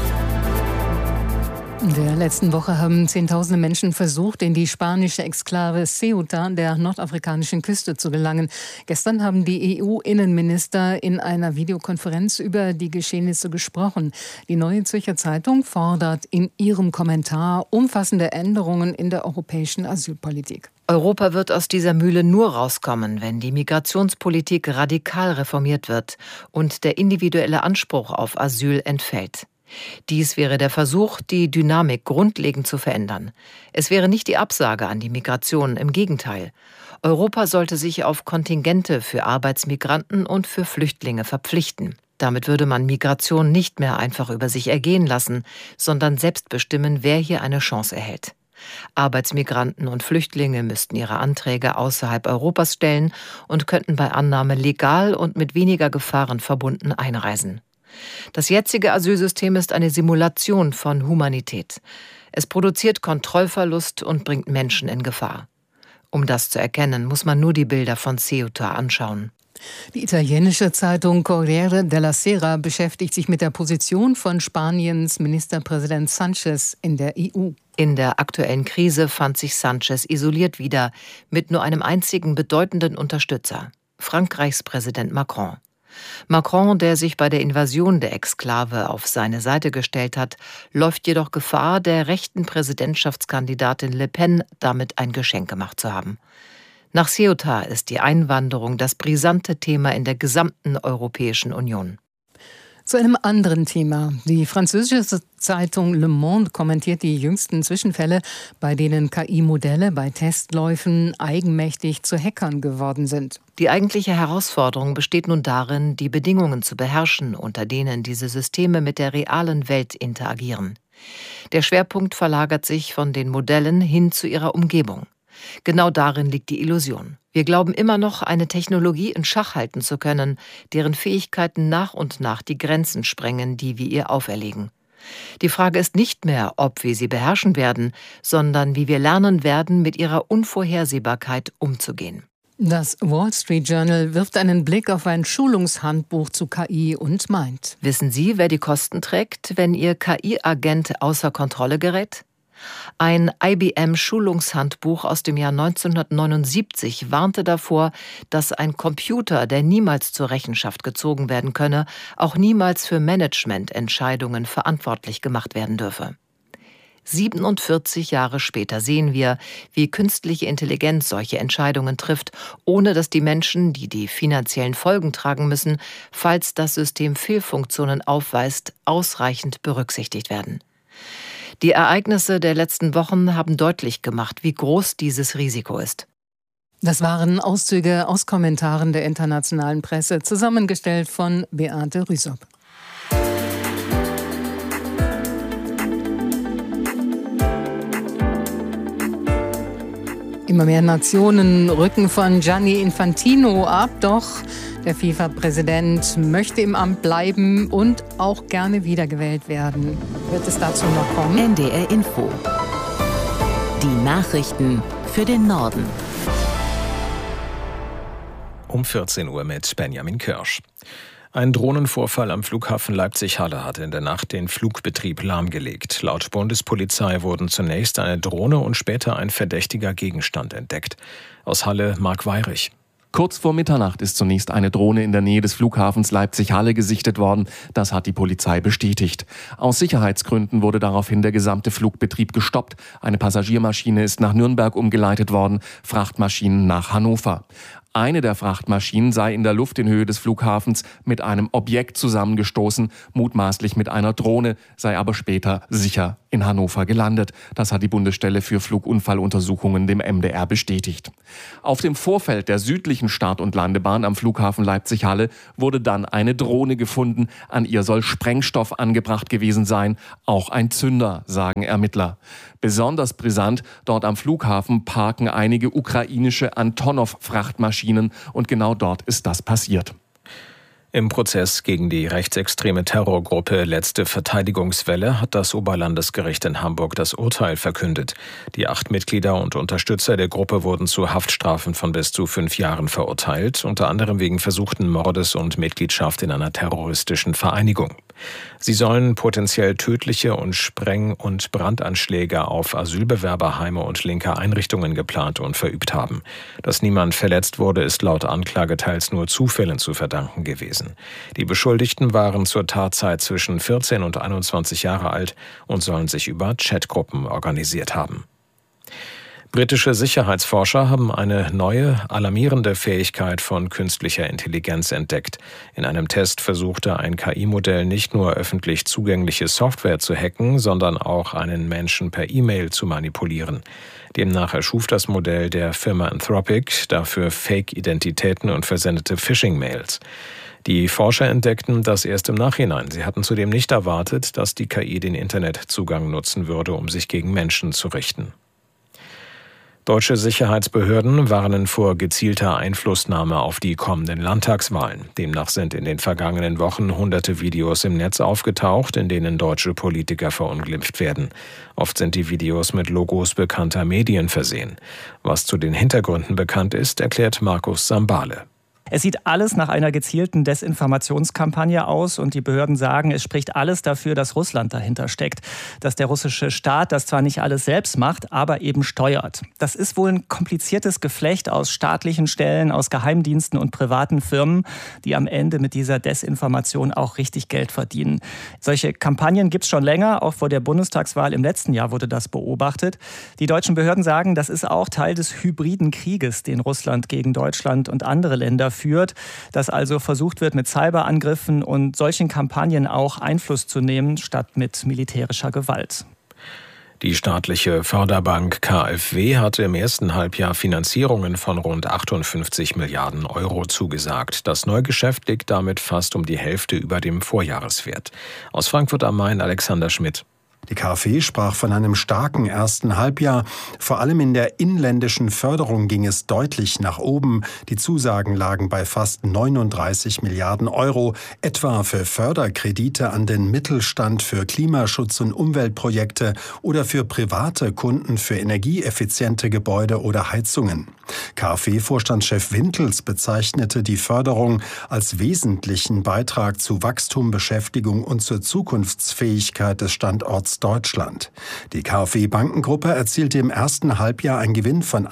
In der letzten Woche haben Zehntausende Menschen versucht, in die spanische Exklave Ceuta an der nordafrikanischen Küste zu gelangen. Gestern haben die EU-Innenminister in einer Videokonferenz über die Geschehnisse gesprochen. Die Neue Zürcher Zeitung fordert in ihrem Kommentar umfassende Änderungen in der europäischen Asylpolitik. Europa wird aus dieser Mühle nur rauskommen, wenn die Migrationspolitik radikal reformiert wird und der individuelle Anspruch auf Asyl entfällt. Dies wäre der Versuch, die Dynamik grundlegend zu verändern. Es wäre nicht die Absage an die Migration, im Gegenteil. Europa sollte sich auf Kontingente für Arbeitsmigranten und für Flüchtlinge verpflichten. Damit würde man Migration nicht mehr einfach über sich ergehen lassen, sondern selbst bestimmen, wer hier eine Chance erhält. Arbeitsmigranten und Flüchtlinge müssten ihre Anträge außerhalb Europas stellen und könnten bei Annahme legal und mit weniger Gefahren verbunden einreisen. Das jetzige Asylsystem ist eine Simulation von Humanität. Es produziert Kontrollverlust und bringt Menschen in Gefahr. Um das zu erkennen, muss man nur die Bilder von Ceuta anschauen. Die italienische Zeitung Corriere della Sera beschäftigt sich mit der Position von Spaniens Ministerpräsident Sánchez in der EU. In der aktuellen Krise fand sich Sánchez isoliert wieder, mit nur einem einzigen bedeutenden Unterstützer, Frankreichs Präsident Macron. Macron, der sich bei der Invasion der Exklave auf seine Seite gestellt hat, läuft jedoch Gefahr, der rechten Präsidentschaftskandidatin Le Pen damit ein Geschenk gemacht zu haben. Nach Ceuta ist die Einwanderung das brisante Thema in der gesamten Europäischen Union. Zu einem anderen Thema. Die französische Zeitung Le Monde kommentiert die jüngsten Zwischenfälle, bei denen KI-Modelle bei Testläufen eigenmächtig zu Hackern geworden sind. Die eigentliche Herausforderung besteht nun darin, die Bedingungen zu beherrschen, unter denen diese Systeme mit der realen Welt interagieren. Der Schwerpunkt verlagert sich von den Modellen hin zu ihrer Umgebung. Genau darin liegt die Illusion. Wir glauben immer noch, eine Technologie in Schach halten zu können, deren Fähigkeiten nach und nach die Grenzen sprengen, die wir ihr auferlegen. Die Frage ist nicht mehr, ob wir sie beherrschen werden, sondern wie wir lernen werden, mit ihrer Unvorhersehbarkeit umzugehen. Das Wall Street Journal wirft einen Blick auf ein Schulungshandbuch zu KI und meint: Wissen Sie, wer die Kosten trägt, wenn Ihr KI-Agent außer Kontrolle gerät? Ein IBM-Schulungshandbuch aus dem Jahr 1979 warnte davor, dass ein Computer, der niemals zur Rechenschaft gezogen werden könne, auch niemals für Managemententscheidungen verantwortlich gemacht werden dürfe. 47 Jahre später sehen wir, wie künstliche Intelligenz solche Entscheidungen trifft, ohne dass die Menschen, die die finanziellen Folgen tragen müssen, falls das System Fehlfunktionen aufweist, ausreichend berücksichtigt werden. Die Ereignisse der letzten Wochen haben deutlich gemacht, wie groß dieses Risiko ist. Das waren Auszüge aus Kommentaren der internationalen Presse, zusammengestellt von Beate Rüsop. Immer mehr Nationen rücken von Gianni Infantino ab, doch der FIFA-Präsident möchte im Amt bleiben und auch gerne wiedergewählt werden. Wird es dazu noch kommen? NDR Info. Die Nachrichten für den Norden. Um 14 Uhr mit Benjamin Kirsch. Ein Drohnenvorfall am Flughafen Leipzig-Halle hat in der Nacht den Flugbetrieb lahmgelegt. Laut Bundespolizei wurden zunächst eine Drohne und später ein verdächtiger Gegenstand entdeckt. Aus Halle Marc Weyrich. Kurz vor Mitternacht ist zunächst eine Drohne in der Nähe des Flughafens Leipzig-Halle gesichtet worden. Das hat die Polizei bestätigt. Aus Sicherheitsgründen wurde daraufhin der gesamte Flugbetrieb gestoppt. Eine Passagiermaschine ist nach Nürnberg umgeleitet worden, Frachtmaschinen nach Hannover. Eine der Frachtmaschinen sei in der Luft in Höhe des Flughafens mit einem Objekt zusammengestoßen, mutmaßlich mit einer Drohne, sei aber später sicher in Hannover gelandet. Das hat die Bundesstelle für Flugunfalluntersuchungen dem MDR bestätigt. Auf dem Vorfeld der südlichen Start- und Landebahn am Flughafen Leipzig-Halle wurde dann eine Drohne gefunden. An ihr soll Sprengstoff angebracht gewesen sein, auch ein Zünder, sagen Ermittler. Besonders brisant, dort am Flughafen parken einige ukrainische Antonov-Frachtmaschinen und genau dort ist das passiert. Im Prozess gegen die rechtsextreme Terrorgruppe Letzte Verteidigungswelle hat das Oberlandesgericht in Hamburg das Urteil verkündet. Die 8 Mitglieder und Unterstützer der Gruppe wurden zu Haftstrafen von bis zu 5 Jahren verurteilt, unter anderem wegen versuchten Mordes und Mitgliedschaft in einer terroristischen Vereinigung. Sie sollen potenziell tödliche und Spreng- und Brandanschläge auf Asylbewerberheime und linke Einrichtungen geplant und verübt haben. Dass niemand verletzt wurde, ist laut Anklage teils nur Zufällen zu verdanken gewesen. Die Beschuldigten waren zur Tatzeit zwischen 14 und 21 Jahre alt und sollen sich über Chatgruppen organisiert haben. Britische Sicherheitsforscher haben eine neue, alarmierende Fähigkeit von künstlicher Intelligenz entdeckt. In einem Test versuchte ein KI-Modell nicht nur öffentlich zugängliche Software zu hacken, sondern auch einen Menschen per E-Mail zu manipulieren. Demnach erschuf das Modell der Firma Anthropic dafür Fake-Identitäten und versendete Phishing-Mails. Die Forscher entdeckten das erst im Nachhinein. Sie hatten zudem nicht erwartet, dass die KI den Internetzugang nutzen würde, um sich gegen Menschen zu richten. Deutsche Sicherheitsbehörden warnen vor gezielter Einflussnahme auf die kommenden Landtagswahlen. Demnach sind in den vergangenen Wochen hunderte Videos im Netz aufgetaucht, in denen deutsche Politiker verunglimpft werden. Oft sind die Videos mit Logos bekannter Medien versehen. Was zu den Hintergründen bekannt ist, erklärt Markus Sambale. Es sieht alles nach einer gezielten Desinformationskampagne aus und die Behörden sagen, es spricht alles dafür, dass Russland dahinter steckt. Dass der russische Staat das zwar nicht alles selbst macht, aber eben steuert. Das ist wohl ein kompliziertes Geflecht aus staatlichen Stellen, aus Geheimdiensten und privaten Firmen, die am Ende mit dieser Desinformation auch richtig Geld verdienen. Solche Kampagnen gibt es schon länger, auch vor der Bundestagswahl im letzten Jahr wurde das beobachtet. Die deutschen Behörden sagen, das ist auch Teil des hybriden Krieges, den Russland gegen Deutschland und andere Länder führt, dass also versucht wird, mit Cyberangriffen und solchen Kampagnen auch Einfluss zu nehmen, statt mit militärischer Gewalt. Die staatliche Förderbank KfW hatte im ersten Halbjahr Finanzierungen von rund 58 Milliarden Euro zugesagt. Das Neugeschäft liegt damit fast um die Hälfte über dem Vorjahreswert. Aus Frankfurt am Main Alexander Schmidt. Die KfW sprach von einem starken ersten Halbjahr. Vor allem in der inländischen Förderung ging es deutlich nach oben. Die Zusagen lagen bei fast 39 Milliarden Euro, etwa für Förderkredite an den Mittelstand, für Klimaschutz- und Umweltprojekte oder für private Kunden für energieeffiziente Gebäude oder Heizungen. KfW-Vorstandschef Wintels bezeichnete die Förderung als wesentlichen Beitrag zu Wachstum, Beschäftigung und zur Zukunftsfähigkeit des Standorts Deutschland. Die KfW-Bankengruppe erzielte im ersten Halbjahr einen Gewinn von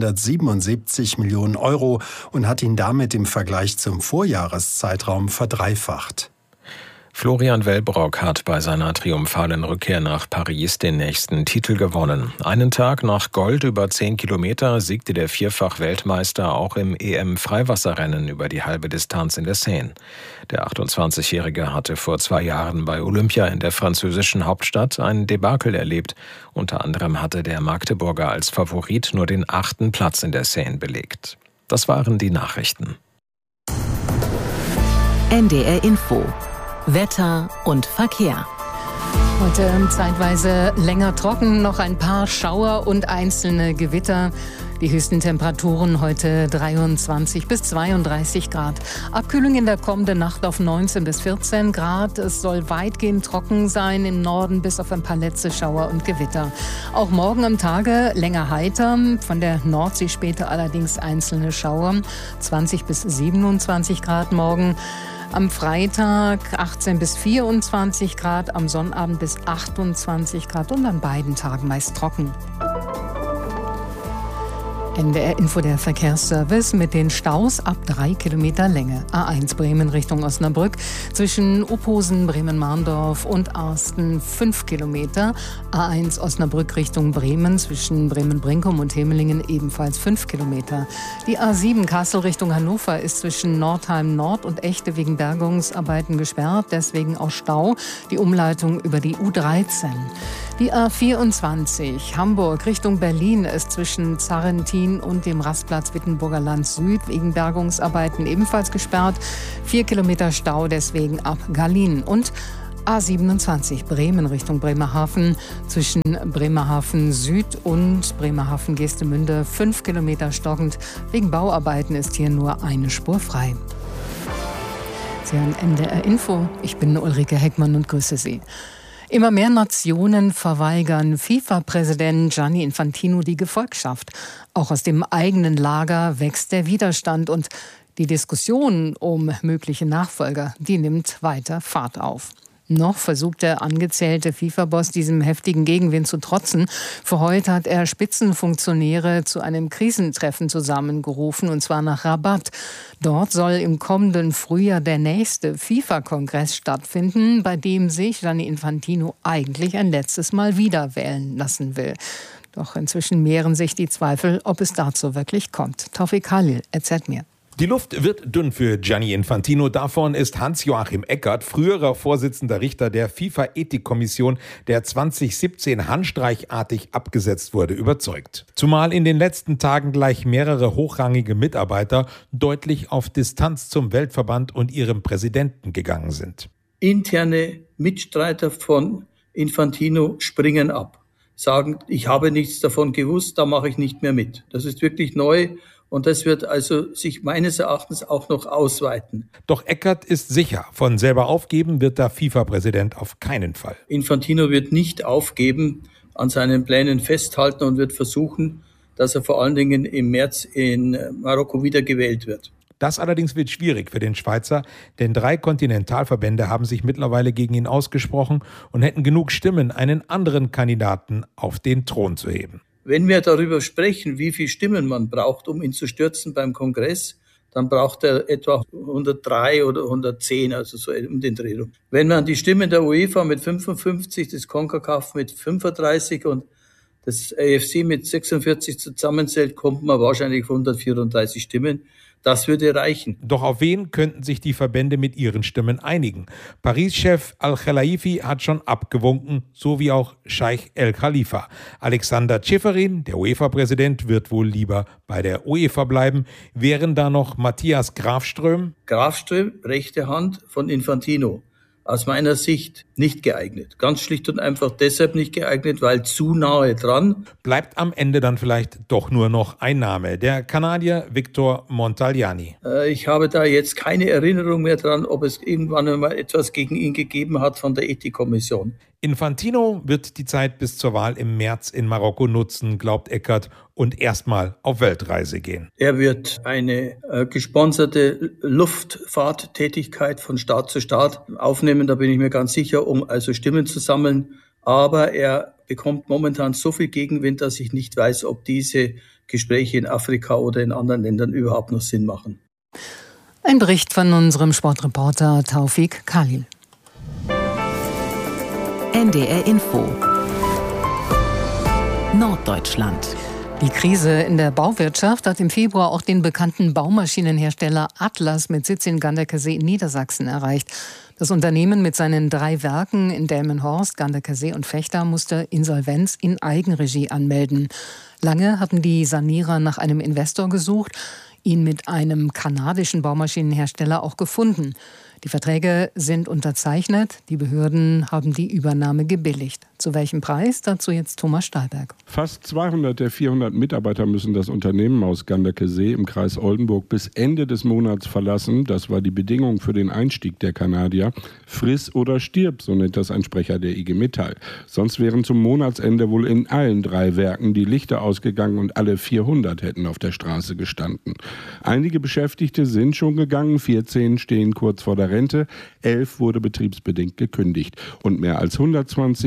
877 Millionen Euro und hat ihn damit im Vergleich zum Vorjahreszeitraum verdreifacht. Florian Wellbrock hat bei seiner triumphalen Rückkehr nach Paris den nächsten Titel gewonnen. Einen Tag nach Gold über 10 Kilometer siegte der Vierfach-Weltmeister auch im EM-Freiwasserrennen über die halbe Distanz in der Seine. Der 28-Jährige hatte vor 2 Jahren bei Olympia in der französischen Hauptstadt ein Debakel erlebt. Unter anderem hatte der Magdeburger als Favorit nur den 8. Platz in der Seine belegt. Das waren die Nachrichten. NDR Info. Wetter und Verkehr. Heute zeitweise länger trocken, noch ein paar Schauer und einzelne Gewitter. Die höchsten Temperaturen heute 23 bis 32 Grad. Abkühlung in der kommenden Nacht auf 19 bis 14 Grad. Es soll weitgehend trocken sein, im Norden bis auf ein paar letzte Schauer und Gewitter. Auch morgen am Tage länger heiter, von der Nordsee später allerdings einzelne Schauer. 20 bis 27 Grad morgen. Am Freitag 18 bis 24 Grad, am Sonnabend bis 28 Grad und an beiden Tagen meist trocken. NDR Info, der Verkehrsservice mit den Staus ab 3 Kilometer Länge. A1 Bremen Richtung Osnabrück zwischen Upposen, Bremen-Marndorf und Arsten 5 Kilometer. A1 Osnabrück Richtung Bremen zwischen Bremen-Brinkum und Hemelingen ebenfalls 5 Kilometer. Die A7 Kassel Richtung Hannover ist zwischen Nordheim Nord und Echte wegen Bergungsarbeiten gesperrt, deswegen auch Stau. Die Umleitung über die U13. Die A24 Hamburg Richtung Berlin ist zwischen Zarrentin und dem Rastplatz Wittenburger Land Süd wegen Bergungsarbeiten ebenfalls gesperrt. 4 Kilometer Stau deswegen ab Gallien. Und A27 Bremen Richtung Bremerhaven zwischen Bremerhaven Süd und Bremerhaven Geestemünde 5 Kilometer stockend. Wegen Bauarbeiten ist hier nur eine Spur frei. Sie hören NDR Info. Ich bin Ulrike Heckmann und grüße Sie. Immer mehr Nationen verweigern FIFA-Präsident Gianni Infantino die Gefolgschaft. Auch aus dem eigenen Lager wächst der Widerstand und die Diskussion um mögliche Nachfolger, die nimmt weiter Fahrt auf. Noch versucht der angezählte FIFA-Boss diesem heftigen Gegenwind zu trotzen. Für heute hat er Spitzenfunktionäre zu einem Krisentreffen zusammengerufen, und zwar nach Rabat. Dort soll im kommenden Frühjahr der nächste FIFA-Kongress stattfinden, bei dem sich Gianni Infantino eigentlich ein letztes Mal wieder wählen lassen will. Doch inzwischen mehren sich die Zweifel, ob es dazu wirklich kommt. Taufik Khalil erzählt mir. Die Luft wird dünn für Gianni Infantino. Davon ist Hans-Joachim Eckert, früherer Vorsitzender Richter der FIFA-Ethikkommission, der 2017 handstreichartig abgesetzt wurde, überzeugt. Zumal in den letzten Tagen gleich mehrere hochrangige Mitarbeiter deutlich auf Distanz zum Weltverband und ihrem Präsidenten gegangen sind. Interne Mitstreiter von Infantino springen ab, sagen, ich habe nichts davon gewusst, da mache ich nicht mehr mit. Das ist wirklich neu. Und das wird also sich meines Erachtens auch noch ausweiten. Doch Eckert ist sicher, von selber aufgeben wird der FIFA-Präsident auf keinen Fall. Infantino wird nicht aufgeben, an seinen Plänen festhalten und wird versuchen, dass er vor allen Dingen im März in Marokko wieder gewählt wird. Das allerdings wird schwierig für den Schweizer, denn 3 Kontinentalverbände haben sich mittlerweile gegen ihn ausgesprochen und hätten genug Stimmen, einen anderen Kandidaten auf den Thron zu heben. Wenn wir darüber sprechen, wie viele Stimmen man braucht, um ihn zu stürzen beim Kongress, dann braucht er etwa 103 oder 110, also so um den Dreh rum. Wenn man die Stimmen der UEFA mit 55, das CONCACAF mit 35 und das AFC mit 46 zusammenzählt, kommt man wahrscheinlich auf 134 Stimmen. Das würde reichen. Doch auf wen könnten sich die Verbände mit ihren Stimmen einigen? Paris-Chef Al-Khelaifi hat schon abgewunken, so wie auch Scheich El Khalifa. Alexander Ceferin, der UEFA-Präsident, wird wohl lieber bei der UEFA bleiben. Wären da noch Matthias Grafström? Grafström, rechte Hand von Infantino. Aus meiner Sicht nicht geeignet. Ganz schlicht und einfach deshalb nicht geeignet, weil zu nahe dran. Bleibt am Ende dann vielleicht doch nur noch ein Name, der Kanadier Victor Montagliani. Ich habe da jetzt keine Erinnerung mehr dran, ob es irgendwann einmal etwas gegen ihn gegeben hat von der Ethikkommission. Infantino wird die Zeit bis zur Wahl im März in Marokko nutzen, glaubt Eckert, und erstmal auf Weltreise gehen. Er wird eine gesponserte Luftfahrttätigkeit von Staat zu Staat aufnehmen, da bin ich mir ganz sicher, um also Stimmen zu sammeln. Aber er bekommt momentan so viel Gegenwind, dass ich nicht weiß, ob diese Gespräche in Afrika oder in anderen Ländern überhaupt noch Sinn machen. Ein Bericht von unserem Sportreporter Taufik Khalil. NDR Info Norddeutschland. Die Krise in der Bauwirtschaft hat im Februar auch den bekannten Baumaschinenhersteller Atlas mit Sitz in Ganderkesee in Niedersachsen erreicht. Das Unternehmen mit seinen 3 Werken in Delmenhorst, Ganderkesee und Vechta musste Insolvenz in Eigenregie anmelden. Lange hatten die Sanierer nach einem Investor gesucht, ihn mit einem kanadischen Baumaschinenhersteller auch gefunden. Die Verträge sind unterzeichnet. Die Behörden haben die Übernahme gebilligt. Zu welchem Preis? Dazu jetzt Thomas Stahlberg. Fast 200 der 400 Mitarbeiter müssen das Unternehmen aus Ganderkesee im Kreis Oldenburg bis Ende des Monats verlassen. Das war die Bedingung für den Einstieg der Kanadier. Friss oder stirb, so nennt das ein Sprecher der IG Metall. Sonst wären zum Monatsende wohl in allen 3 Werken die Lichter ausgegangen und alle 400 hätten auf der Straße gestanden. Einige Beschäftigte sind schon gegangen, 14 stehen kurz vor der Rente, 11 wurde betriebsbedingt gekündigt und mehr als 120 gehen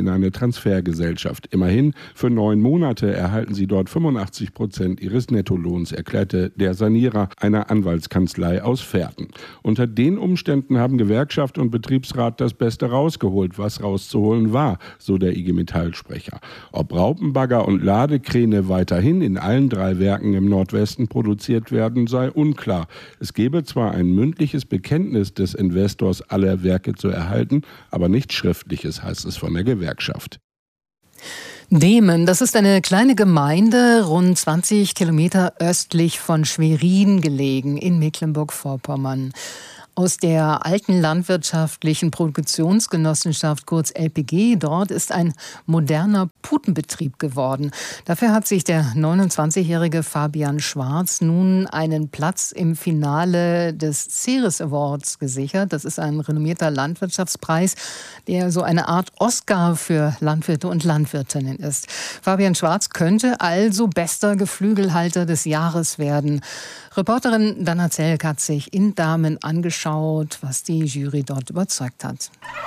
in eine Transfergesellschaft. Immerhin, für 9 Monate erhalten sie dort 85% ihres Nettolohns, erklärte der Sanierer einer Anwaltskanzlei aus Verden. Unter den Umständen haben Gewerkschaft und Betriebsrat das Beste rausgeholt, was rauszuholen war, so der IG Metall-Sprecher. Ob Raupenbagger und Ladekräne weiterhin in allen 3 Werken im Nordwesten produziert werden, sei unklar. Es gebe zwar ein mündliches Bekenntnis des Investors, alle Werke zu erhalten, aber nichts Schriftliches, heißt es von der Gewerkschaft. Demen, das ist eine kleine Gemeinde, rund 20 Kilometer östlich von Schwerin gelegen, in Mecklenburg-Vorpommern. Aus der alten landwirtschaftlichen Produktionsgenossenschaft, kurz LPG, dort ist ein moderner Putenbetrieb geworden. Dafür hat sich der 29-jährige Fabian Schwarz nun einen Platz im Finale des Ceres Awards gesichert. Das ist ein renommierter Landwirtschaftspreis, der so eine Art Oscar für Landwirte und Landwirtinnen ist. Fabian Schwarz könnte also bester Geflügelhalter des Jahres werden. Reporterin Dana Zelk hat sich in Damen angeschaut, was die Jury dort überzeugt hat.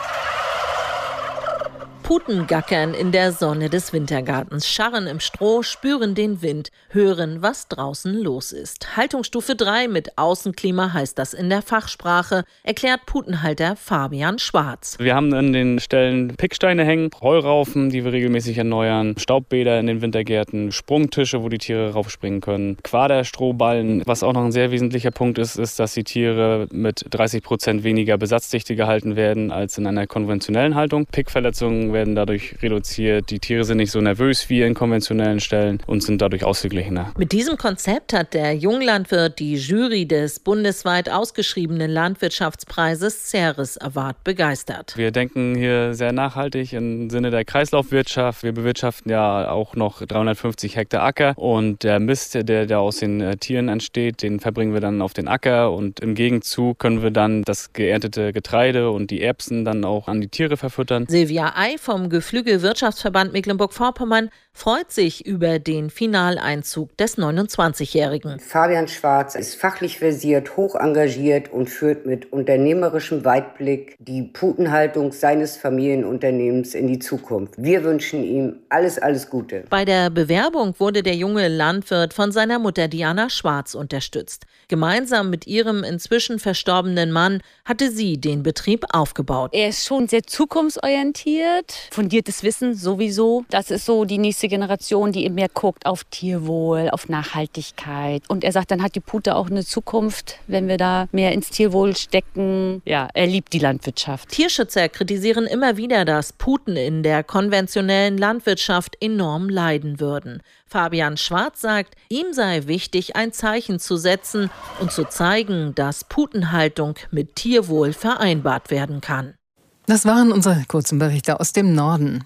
Puten gackern in der Sonne des Wintergartens, scharren im Stroh, spüren den Wind, hören, was draußen los ist. Haltungsstufe 3 mit Außenklima heißt das in der Fachsprache, erklärt Putenhalter Fabian Schwarz. Wir haben an den Stellen Picksteine hängen, Heuraufen, die wir regelmäßig erneuern, Staubbäder in den Wintergärten, Sprungtische, wo die Tiere raufspringen können, Quaderstrohballen. Was auch noch ein sehr wesentlicher Punkt ist, dass die Tiere mit 30% weniger Besatzdichte gehalten werden als in einer konventionellen Haltung. Pickverletzungen werden dadurch reduziert. Die Tiere sind nicht so nervös wie in konventionellen Stellen und sind dadurch ausgeglichener. Mit diesem Konzept hat der Junglandwirt die Jury des bundesweit ausgeschriebenen Landwirtschaftspreises Ceres Award begeistert. Wir denken hier sehr nachhaltig im Sinne der Kreislaufwirtschaft. Wir bewirtschaften ja auch noch 350 Hektar Acker und der Mist, der da aus den Tieren entsteht, den verbringen wir dann auf den Acker und im Gegenzug können wir dann das geerntete Getreide und die Erbsen dann auch an die Tiere verfüttern. Silvia Ei vom Geflügelwirtschaftsverband Mecklenburg-Vorpommern freut sich über den Finaleinzug des 29-Jährigen. Fabian Schwarz ist fachlich versiert, hoch engagiert und führt mit unternehmerischem Weitblick die Putenhaltung seines Familienunternehmens in die Zukunft. Wir wünschen ihm alles Gute. Bei der Bewerbung wurde der junge Landwirt von seiner Mutter Diana Schwarz unterstützt. Gemeinsam mit ihrem inzwischen verstorbenen Mann hatte sie den Betrieb aufgebaut. Er ist schon sehr zukunftsorientiert, fundiertes Wissen sowieso. Das ist so die nächste Generation, die eben mehr guckt auf Tierwohl, auf Nachhaltigkeit. Und er sagt, dann hat die Pute auch eine Zukunft, wenn wir da mehr ins Tierwohl stecken. Ja, er liebt die Landwirtschaft. Tierschützer kritisieren immer wieder, dass Puten in der konventionellen Landwirtschaft enorm leiden würden. Fabian Schwarz sagt, ihm sei wichtig, ein Zeichen zu setzen und zu zeigen, dass Putenhaltung mit Tierwohl vereinbart werden kann. Das waren unsere kurzen Berichte aus dem Norden.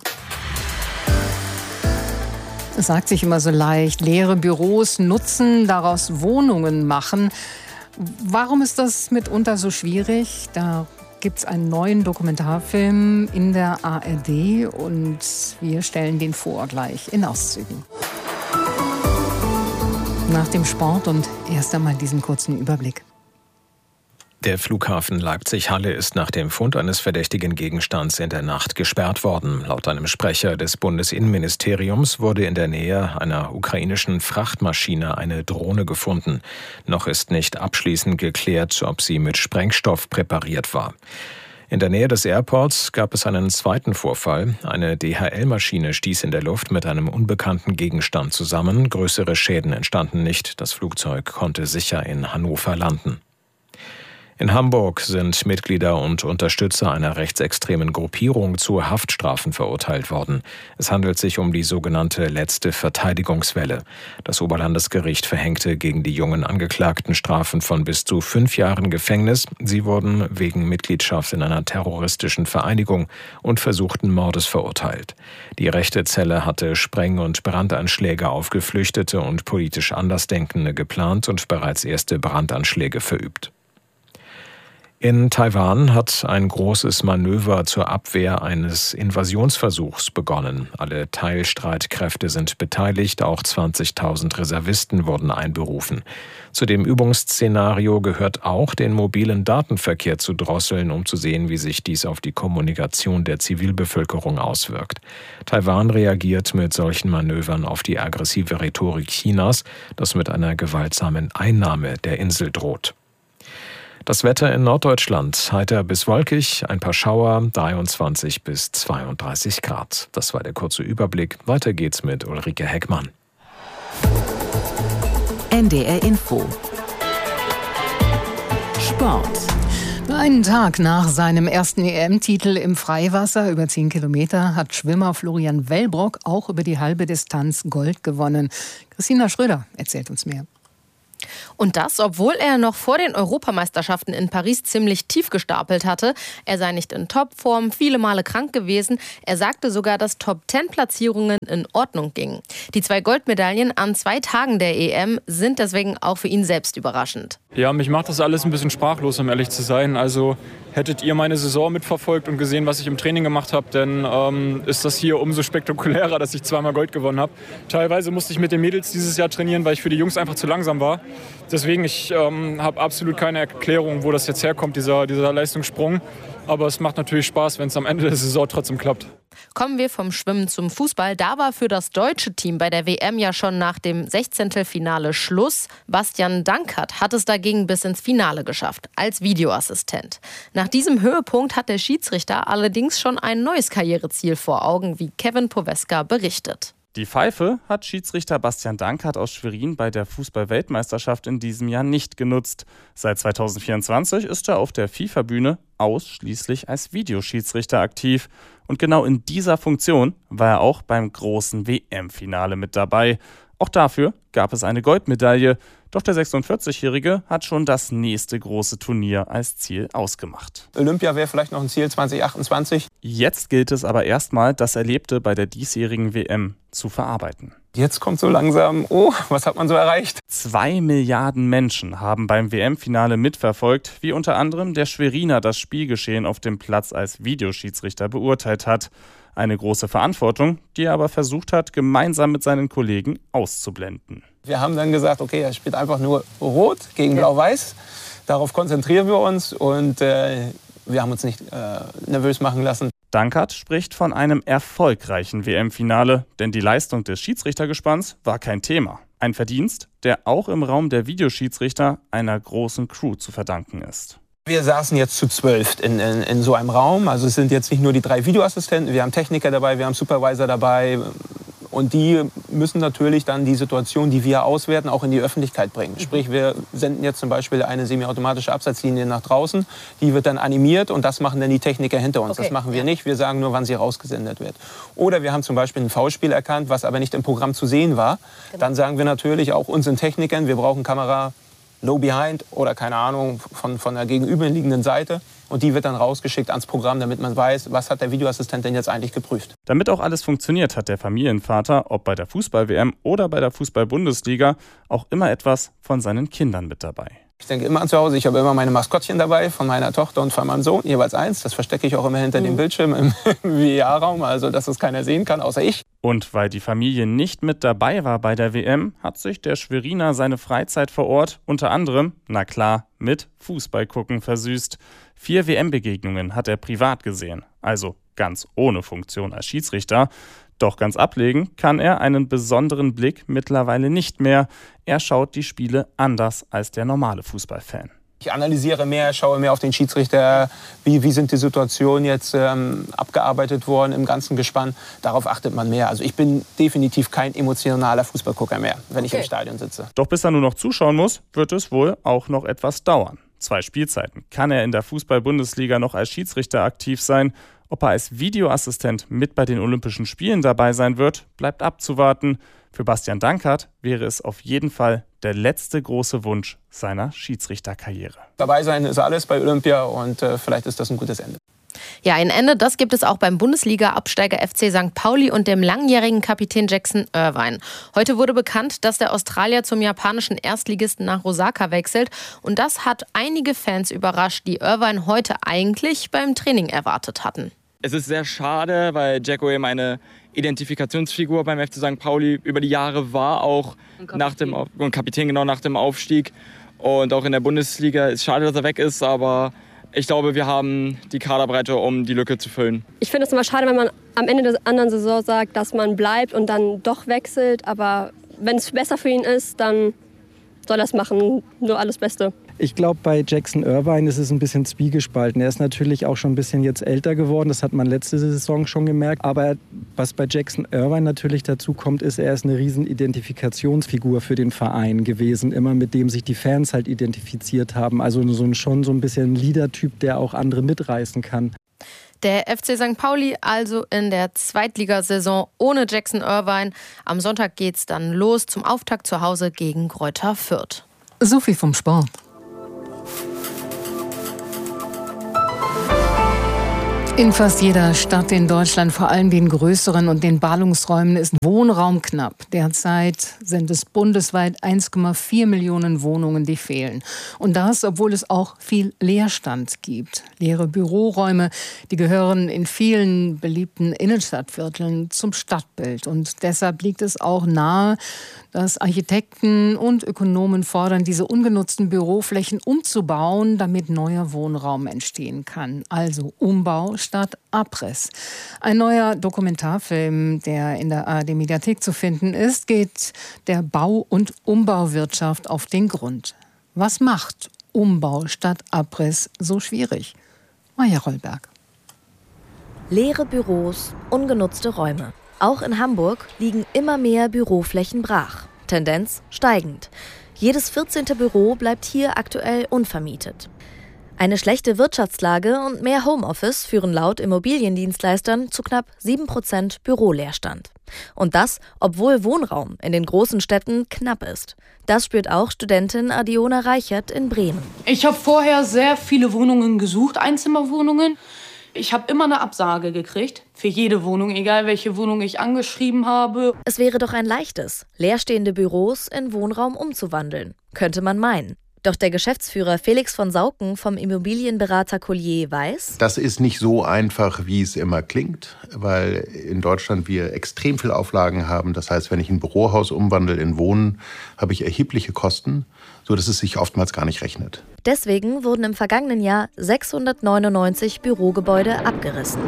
Es sagt sich immer so leicht, leere Büros nutzen, daraus Wohnungen machen. Warum ist das mitunter so schwierig? Da gibt es einen neuen Dokumentarfilm in der ARD und wir stellen den vor gleich in Auszügen. Nach dem Sport und erst einmal diesen kurzen Überblick. Der Flughafen Leipzig-Halle ist nach dem Fund eines verdächtigen Gegenstands in der Nacht gesperrt worden. Laut einem Sprecher des Bundesinnenministeriums wurde in der Nähe einer ukrainischen Frachtmaschine eine Drohne gefunden. Noch ist nicht abschließend geklärt, ob sie mit Sprengstoff präpariert war. In der Nähe des Airports gab es einen zweiten Vorfall. Eine DHL-Maschine stieß in der Luft mit einem unbekannten Gegenstand zusammen. Größere Schäden entstanden nicht. Das Flugzeug konnte sicher in Hannover landen. In Hamburg sind Mitglieder und Unterstützer einer rechtsextremen Gruppierung zu Haftstrafen verurteilt worden. Es handelt sich um die sogenannte letzte Verteidigungswelle. Das Oberlandesgericht verhängte gegen die jungen Angeklagten Strafen von bis zu 5 Jahren Gefängnis. Sie wurden wegen Mitgliedschaft in einer terroristischen Vereinigung und versuchten Mordes verurteilt. Die rechte Zelle hatte Spreng- und Brandanschläge auf Geflüchtete und politisch Andersdenkende geplant und bereits erste Brandanschläge verübt. In Taiwan hat ein großes Manöver zur Abwehr eines Invasionsversuchs begonnen. Alle Teilstreitkräfte sind beteiligt, auch 20.000 Reservisten wurden einberufen. Zu dem Übungsszenario gehört auch, den mobilen Datenverkehr zu drosseln, um zu sehen, wie sich dies auf die Kommunikation der Zivilbevölkerung auswirkt. Taiwan reagiert mit solchen Manövern auf die aggressive Rhetorik Chinas, das mit einer gewaltsamen Einnahme der Insel droht. Das Wetter in Norddeutschland, heiter bis wolkig, ein paar Schauer, 23 bis 32 Grad. Das war der kurze Überblick. Weiter geht's mit Ulrike Heckmann. NDR Info. Sport. Einen Tag nach seinem ersten EM-Titel im Freiwasser über 10 Kilometer hat Schwimmer Florian Wellbrock auch über die halbe Distanz Gold gewonnen. Christina Schröder erzählt uns mehr. Und das, obwohl er noch vor den Europameisterschaften in Paris ziemlich tief gestapelt hatte. Er sei nicht in Topform, viele Male krank gewesen. Er sagte sogar, dass Top-10-Platzierungen in Ordnung gingen. Die 2 Goldmedaillen an 2 Tagen der EM sind deswegen auch für ihn selbst überraschend. Ja, mich macht das alles ein bisschen sprachlos, um ehrlich zu sein. Also hättet ihr meine Saison mitverfolgt und gesehen, was ich im Training gemacht habe, dann ist das hier umso spektakulärer, dass ich 2-mal Gold gewonnen habe. Teilweise musste ich mit den Mädels dieses Jahr trainieren, weil ich für die Jungs einfach zu langsam war. Deswegen, ich habe absolut keine Erklärung, wo das jetzt herkommt, dieser Leistungssprung. Aber es macht natürlich Spaß, wenn es am Ende der Saison trotzdem klappt. Kommen wir vom Schwimmen zum Fußball. Da war für das deutsche Team bei der WM ja schon nach dem 16. Finale Schluss. Bastian Dankert hat es dagegen bis ins Finale geschafft, als Videoassistent. Nach diesem Höhepunkt hat der Schiedsrichter allerdings schon ein neues Karriereziel vor Augen, wie Kevin Poweska berichtet. Die Pfeife hat Schiedsrichter Bastian Dankert aus Schwerin bei der Fußball-Weltmeisterschaft in diesem Jahr nicht genutzt. Seit 2024 ist er auf der FIFA-Bühne ausschließlich als Videoschiedsrichter aktiv. Und genau in dieser Funktion war er auch beim großen WM-Finale mit dabei. Auch dafür gab es eine Goldmedaille. Doch der 46-Jährige hat schon das nächste große Turnier als Ziel ausgemacht. Olympia wäre vielleicht noch ein Ziel 2028. Jetzt gilt es aber erstmal, das Erlebte bei der diesjährigen WM zu verarbeiten. Jetzt kommt so langsam, was hat man so erreicht? 2 Milliarden Menschen haben beim WM-Finale mitverfolgt, wie unter anderem der Schweriner das Spielgeschehen auf dem Platz als Videoschiedsrichter beurteilt hat. Eine große Verantwortung, die er aber versucht hat, gemeinsam mit seinen Kollegen auszublenden. Wir haben dann gesagt, okay, er spielt einfach nur Rot gegen Blau-Weiß. Darauf konzentrieren wir uns und wir haben uns nicht nervös machen lassen. Dankert spricht von einem erfolgreichen WM-Finale, denn die Leistung des Schiedsrichtergespanns war kein Thema. Ein Verdienst, der auch im Raum der Videoschiedsrichter einer großen Crew zu verdanken ist. Wir saßen jetzt zu 12 in so einem Raum. Also es sind jetzt nicht nur die 3 Videoassistenten, wir haben Techniker dabei, wir haben Supervisor dabei. Und die müssen natürlich dann die Situation, die wir auswerten, auch in die Öffentlichkeit bringen. Sprich, wir senden jetzt zum Beispiel eine semiautomatische Absatzlinie nach draußen. Die wird dann animiert und das machen dann die Techniker hinter uns. Okay. Das machen wir nicht. Wir sagen nur, wann sie rausgesendet wird. Oder wir haben zum Beispiel ein Foulspiel erkannt, was aber nicht im Programm zu sehen war. Genau. Dann sagen wir natürlich auch unseren Technikern, wir brauchen Kamera low behind oder keine Ahnung von der gegenüberliegenden Seite. Und die wird dann rausgeschickt ans Programm, damit man weiß, was hat der Videoassistent denn jetzt eigentlich geprüft. Damit auch alles funktioniert, hat der Familienvater, ob bei der Fußball-WM oder bei der Fußball-Bundesliga, auch immer etwas von seinen Kindern mit dabei. Ich denke immer an zu Hause, ich habe immer meine Maskottchen dabei, von meiner Tochter und von meinem Sohn, jeweils eins. Das verstecke ich auch immer hinter dem Bildschirm im VR-Raum, also dass es keiner sehen kann, außer ich. Und weil die Familie nicht mit dabei war bei der WM, hat sich der Schweriner seine Freizeit vor Ort unter anderem, na klar, mit Fußballgucken versüßt. 4 WM-Begegnungen hat er privat gesehen, also ganz ohne Funktion als Schiedsrichter. Doch ganz ablegen kann er einen besonderen Blick mittlerweile nicht mehr. Er schaut die Spiele anders als der normale Fußballfan. Ich analysiere mehr, schaue mehr auf den Schiedsrichter, wie sind die Situationen jetzt abgearbeitet worden im ganzen Gespann. Darauf achtet man mehr. Also ich bin definitiv kein emotionaler Fußballgucker mehr, wenn ich im Stadion sitze. Doch bis er nur noch zuschauen muss, wird es wohl auch noch etwas dauern. 2 Spielzeiten kann er in der Fußball-Bundesliga noch als Schiedsrichter aktiv sein. Ob er als Videoassistent mit bei den Olympischen Spielen dabei sein wird, bleibt abzuwarten. Für Bastian Dankert wäre es auf jeden Fall der letzte große Wunsch seiner Schiedsrichterkarriere. Dabei sein ist alles bei Olympia und vielleicht ist das ein gutes Ende. Ja, ein Ende, das gibt es auch beim Bundesliga-Absteiger FC St. Pauli und dem langjährigen Kapitän Jackson Irvine. Heute wurde bekannt, dass der Australier zum japanischen Erstligisten nach Osaka wechselt. Und das hat einige Fans überrascht, die Irvine heute eigentlich beim Training erwartet hatten. Es ist sehr schade, weil Jacko eben eine Identifikationsfigur beim FC St. Pauli über die Jahre war, auch nach dem Aufstieg. Und auch in der Bundesliga ist schade, dass er weg ist, aber ich glaube, wir haben die Kaderbreite, um die Lücke zu füllen. Ich finde es immer schade, wenn man am Ende der anderen Saison sagt, dass man bleibt und dann doch wechselt. Aber wenn es besser für ihn ist, dann soll er es machen. Nur alles Beste. Ich glaube, bei Jackson Irvine ist es ein bisschen zwiegespalten. Er ist natürlich auch schon ein bisschen jetzt älter geworden. Das hat man letzte Saison schon gemerkt. Aber was bei Jackson Irvine natürlich dazu kommt, ist, er ist eine riesen Identifikationsfigur für den Verein gewesen. Immer mit dem sich die Fans halt identifiziert haben. Also schon so ein bisschen ein Leader-Typ, der auch andere mitreißen kann. Der FC St. Pauli also in der Zweitligasaison ohne Jackson Irvine. Am Sonntag geht's dann los zum Auftakt zu Hause gegen Greuther Fürth. So viel vom Sport. In fast jeder Stadt in Deutschland, vor allem den größeren und den Ballungsräumen, ist Wohnraum knapp. Derzeit sind es bundesweit 1,4 Millionen Wohnungen, die fehlen. Und das, obwohl es auch viel Leerstand gibt. Leere Büroräume, die gehören in vielen beliebten Innenstadtvierteln zum Stadtbild. Und deshalb liegt es auch nahe, dass Architekten und Ökonomen fordern, diese ungenutzten Büroflächen umzubauen, damit neuer Wohnraum entstehen kann. Also Umbau statt Abriss. Ein neuer Dokumentarfilm, der in der ARD-Mediathek zu finden ist, geht der Bau- und Umbauwirtschaft auf den Grund. Was macht Umbau statt Abriss so schwierig? Maja Rollberg. Leere Büros, ungenutzte Räume. Auch in Hamburg liegen immer mehr Büroflächen brach. Tendenz steigend. Jedes 14. Büro bleibt hier aktuell unvermietet. Eine schlechte Wirtschaftslage und mehr Homeoffice führen laut Immobiliendienstleistern zu knapp 7% Büroleerstand. Und das, obwohl Wohnraum in den großen Städten knapp ist. Das spürt auch Studentin Adiona Reichert in Bremen. Ich habe vorher sehr viele Wohnungen gesucht, Einzimmerwohnungen. Ich habe immer eine Absage gekriegt, für jede Wohnung, egal welche Wohnung ich angeschrieben habe. Es wäre doch ein leichtes, leerstehende Büros in Wohnraum umzuwandeln, könnte man meinen. Doch der Geschäftsführer Felix von Sauken vom Immobilienberater Collier weiß: Das ist nicht so einfach, wie es immer klingt, weil in Deutschland wir extrem viel Auflagen haben. Das heißt, wenn ich ein Bürohaus umwandle in Wohnen, habe ich erhebliche Kosten, sodass es sich oftmals gar nicht rechnet. Deswegen wurden im vergangenen Jahr 699 Bürogebäude abgerissen.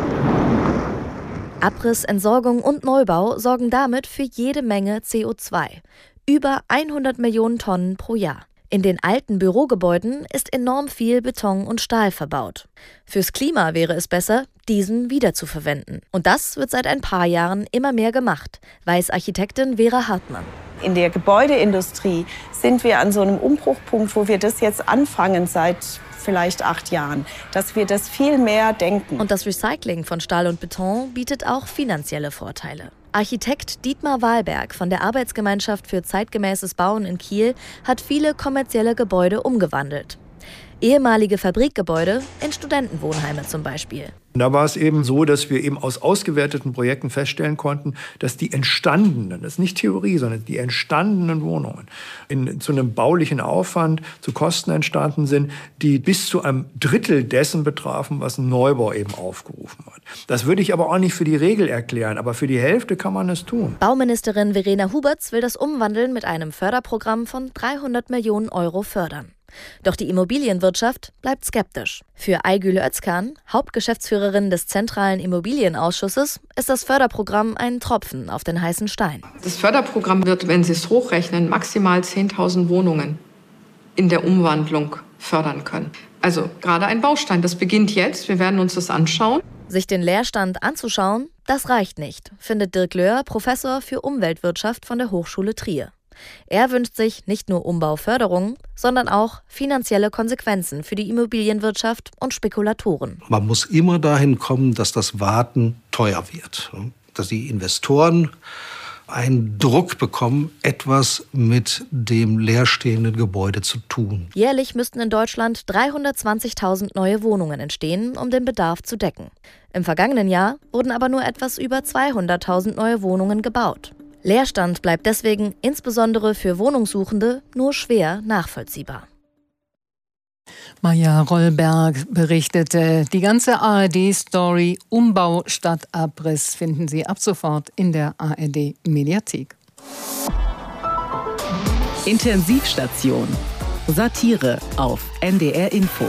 Abriss, Entsorgung und Neubau sorgen damit für jede Menge CO2. Über 100 Millionen Tonnen pro Jahr. In den alten Bürogebäuden ist enorm viel Beton und Stahl verbaut. Fürs Klima wäre es besser, diesen wiederzuverwenden. Und das wird seit ein paar Jahren immer mehr gemacht, weiß Architektin Vera Hartmann. In der Gebäudeindustrie sind wir an so einem Umbruchpunkt, wo wir das jetzt anfangen seit vielleicht 8 Jahren, dass wir das viel mehr denken. Und das Recycling von Stahl und Beton bietet auch finanzielle Vorteile. Architekt Dietmar Wahlberg von der Arbeitsgemeinschaft für zeitgemäßes Bauen in Kiel hat viele kommerzielle Gebäude umgewandelt. Ehemalige Fabrikgebäude in Studentenwohnheime zum Beispiel. Da war es eben so, dass wir eben aus ausgewerteten Projekten feststellen konnten, dass die entstandenen, das ist nicht Theorie, sondern die entstandenen Wohnungen zu einem baulichen Aufwand, zu Kosten entstanden sind, die bis zu einem Drittel dessen betrafen, was ein Neubau eben aufgerufen hat. Das würde ich aber auch nicht für die Regel erklären, aber für die Hälfte kann man es tun. Bauministerin Verena Huberts will das Umwandeln mit einem Förderprogramm von 300 Millionen Euro fördern. Doch die Immobilienwirtschaft bleibt skeptisch. Für Aygül Özkan, Hauptgeschäftsführerin des Zentralen Immobilienausschusses, ist das Förderprogramm ein Tropfen auf den heißen Stein. Das Förderprogramm wird, wenn Sie es hochrechnen, maximal 10.000 Wohnungen in der Umwandlung fördern können. Also gerade ein Baustein, das beginnt jetzt, wir werden uns das anschauen. Sich den Leerstand anzuschauen, das reicht nicht, findet Dirk Löhr, Professor für Umweltwirtschaft von der Hochschule Trier. Er wünscht sich nicht nur Umbauförderung, sondern auch finanzielle Konsequenzen für die Immobilienwirtschaft und Spekulatoren. Man muss immer dahin kommen, dass das Warten teuer wird. Dass die Investoren einen Druck bekommen, etwas mit dem leerstehenden Gebäude zu tun. Jährlich müssten in Deutschland 320.000 neue Wohnungen entstehen, um den Bedarf zu decken. Im vergangenen Jahr wurden aber nur etwas über 200.000 neue Wohnungen gebaut. Leerstand bleibt deswegen insbesondere für Wohnungssuchende nur schwer nachvollziehbar. Maja Rollberg berichtete. Die ganze ARD-Story Umbau statt Abriss finden Sie ab sofort in der ARD-Mediathek. Intensivstation. Satire auf NDR Info.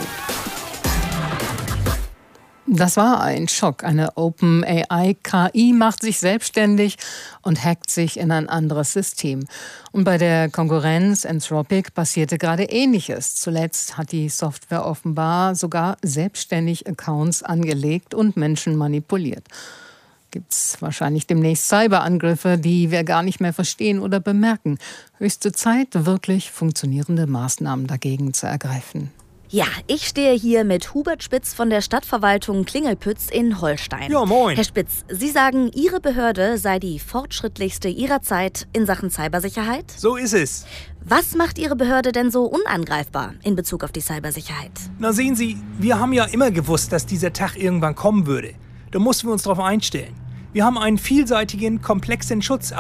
Das war ein Schock. Eine OpenAI-KI macht sich selbstständig und hackt sich in ein anderes System. Und bei der Konkurrenz Anthropic passierte gerade Ähnliches. Zuletzt hat die Software offenbar sogar selbstständig Accounts angelegt und Menschen manipuliert. Gibt's wahrscheinlich demnächst Cyberangriffe, die wir gar nicht mehr verstehen oder bemerken. Höchste Zeit, wirklich funktionierende Maßnahmen dagegen zu ergreifen. Ja, ich stehe hier mit Hubert Spitz von der Stadtverwaltung Klingelpütz in Holstein. Ja, moin. Herr Spitz, Sie sagen, Ihre Behörde sei die fortschrittlichste ihrer Zeit in Sachen Cybersicherheit? So ist es. Was macht Ihre Behörde denn so unangreifbar in Bezug auf die Cybersicherheit? Na sehen Sie, wir haben ja immer gewusst, dass dieser Tag irgendwann kommen würde. Da mussten wir uns darauf einstellen. Wir haben einen vielseitigen, komplexen Schutz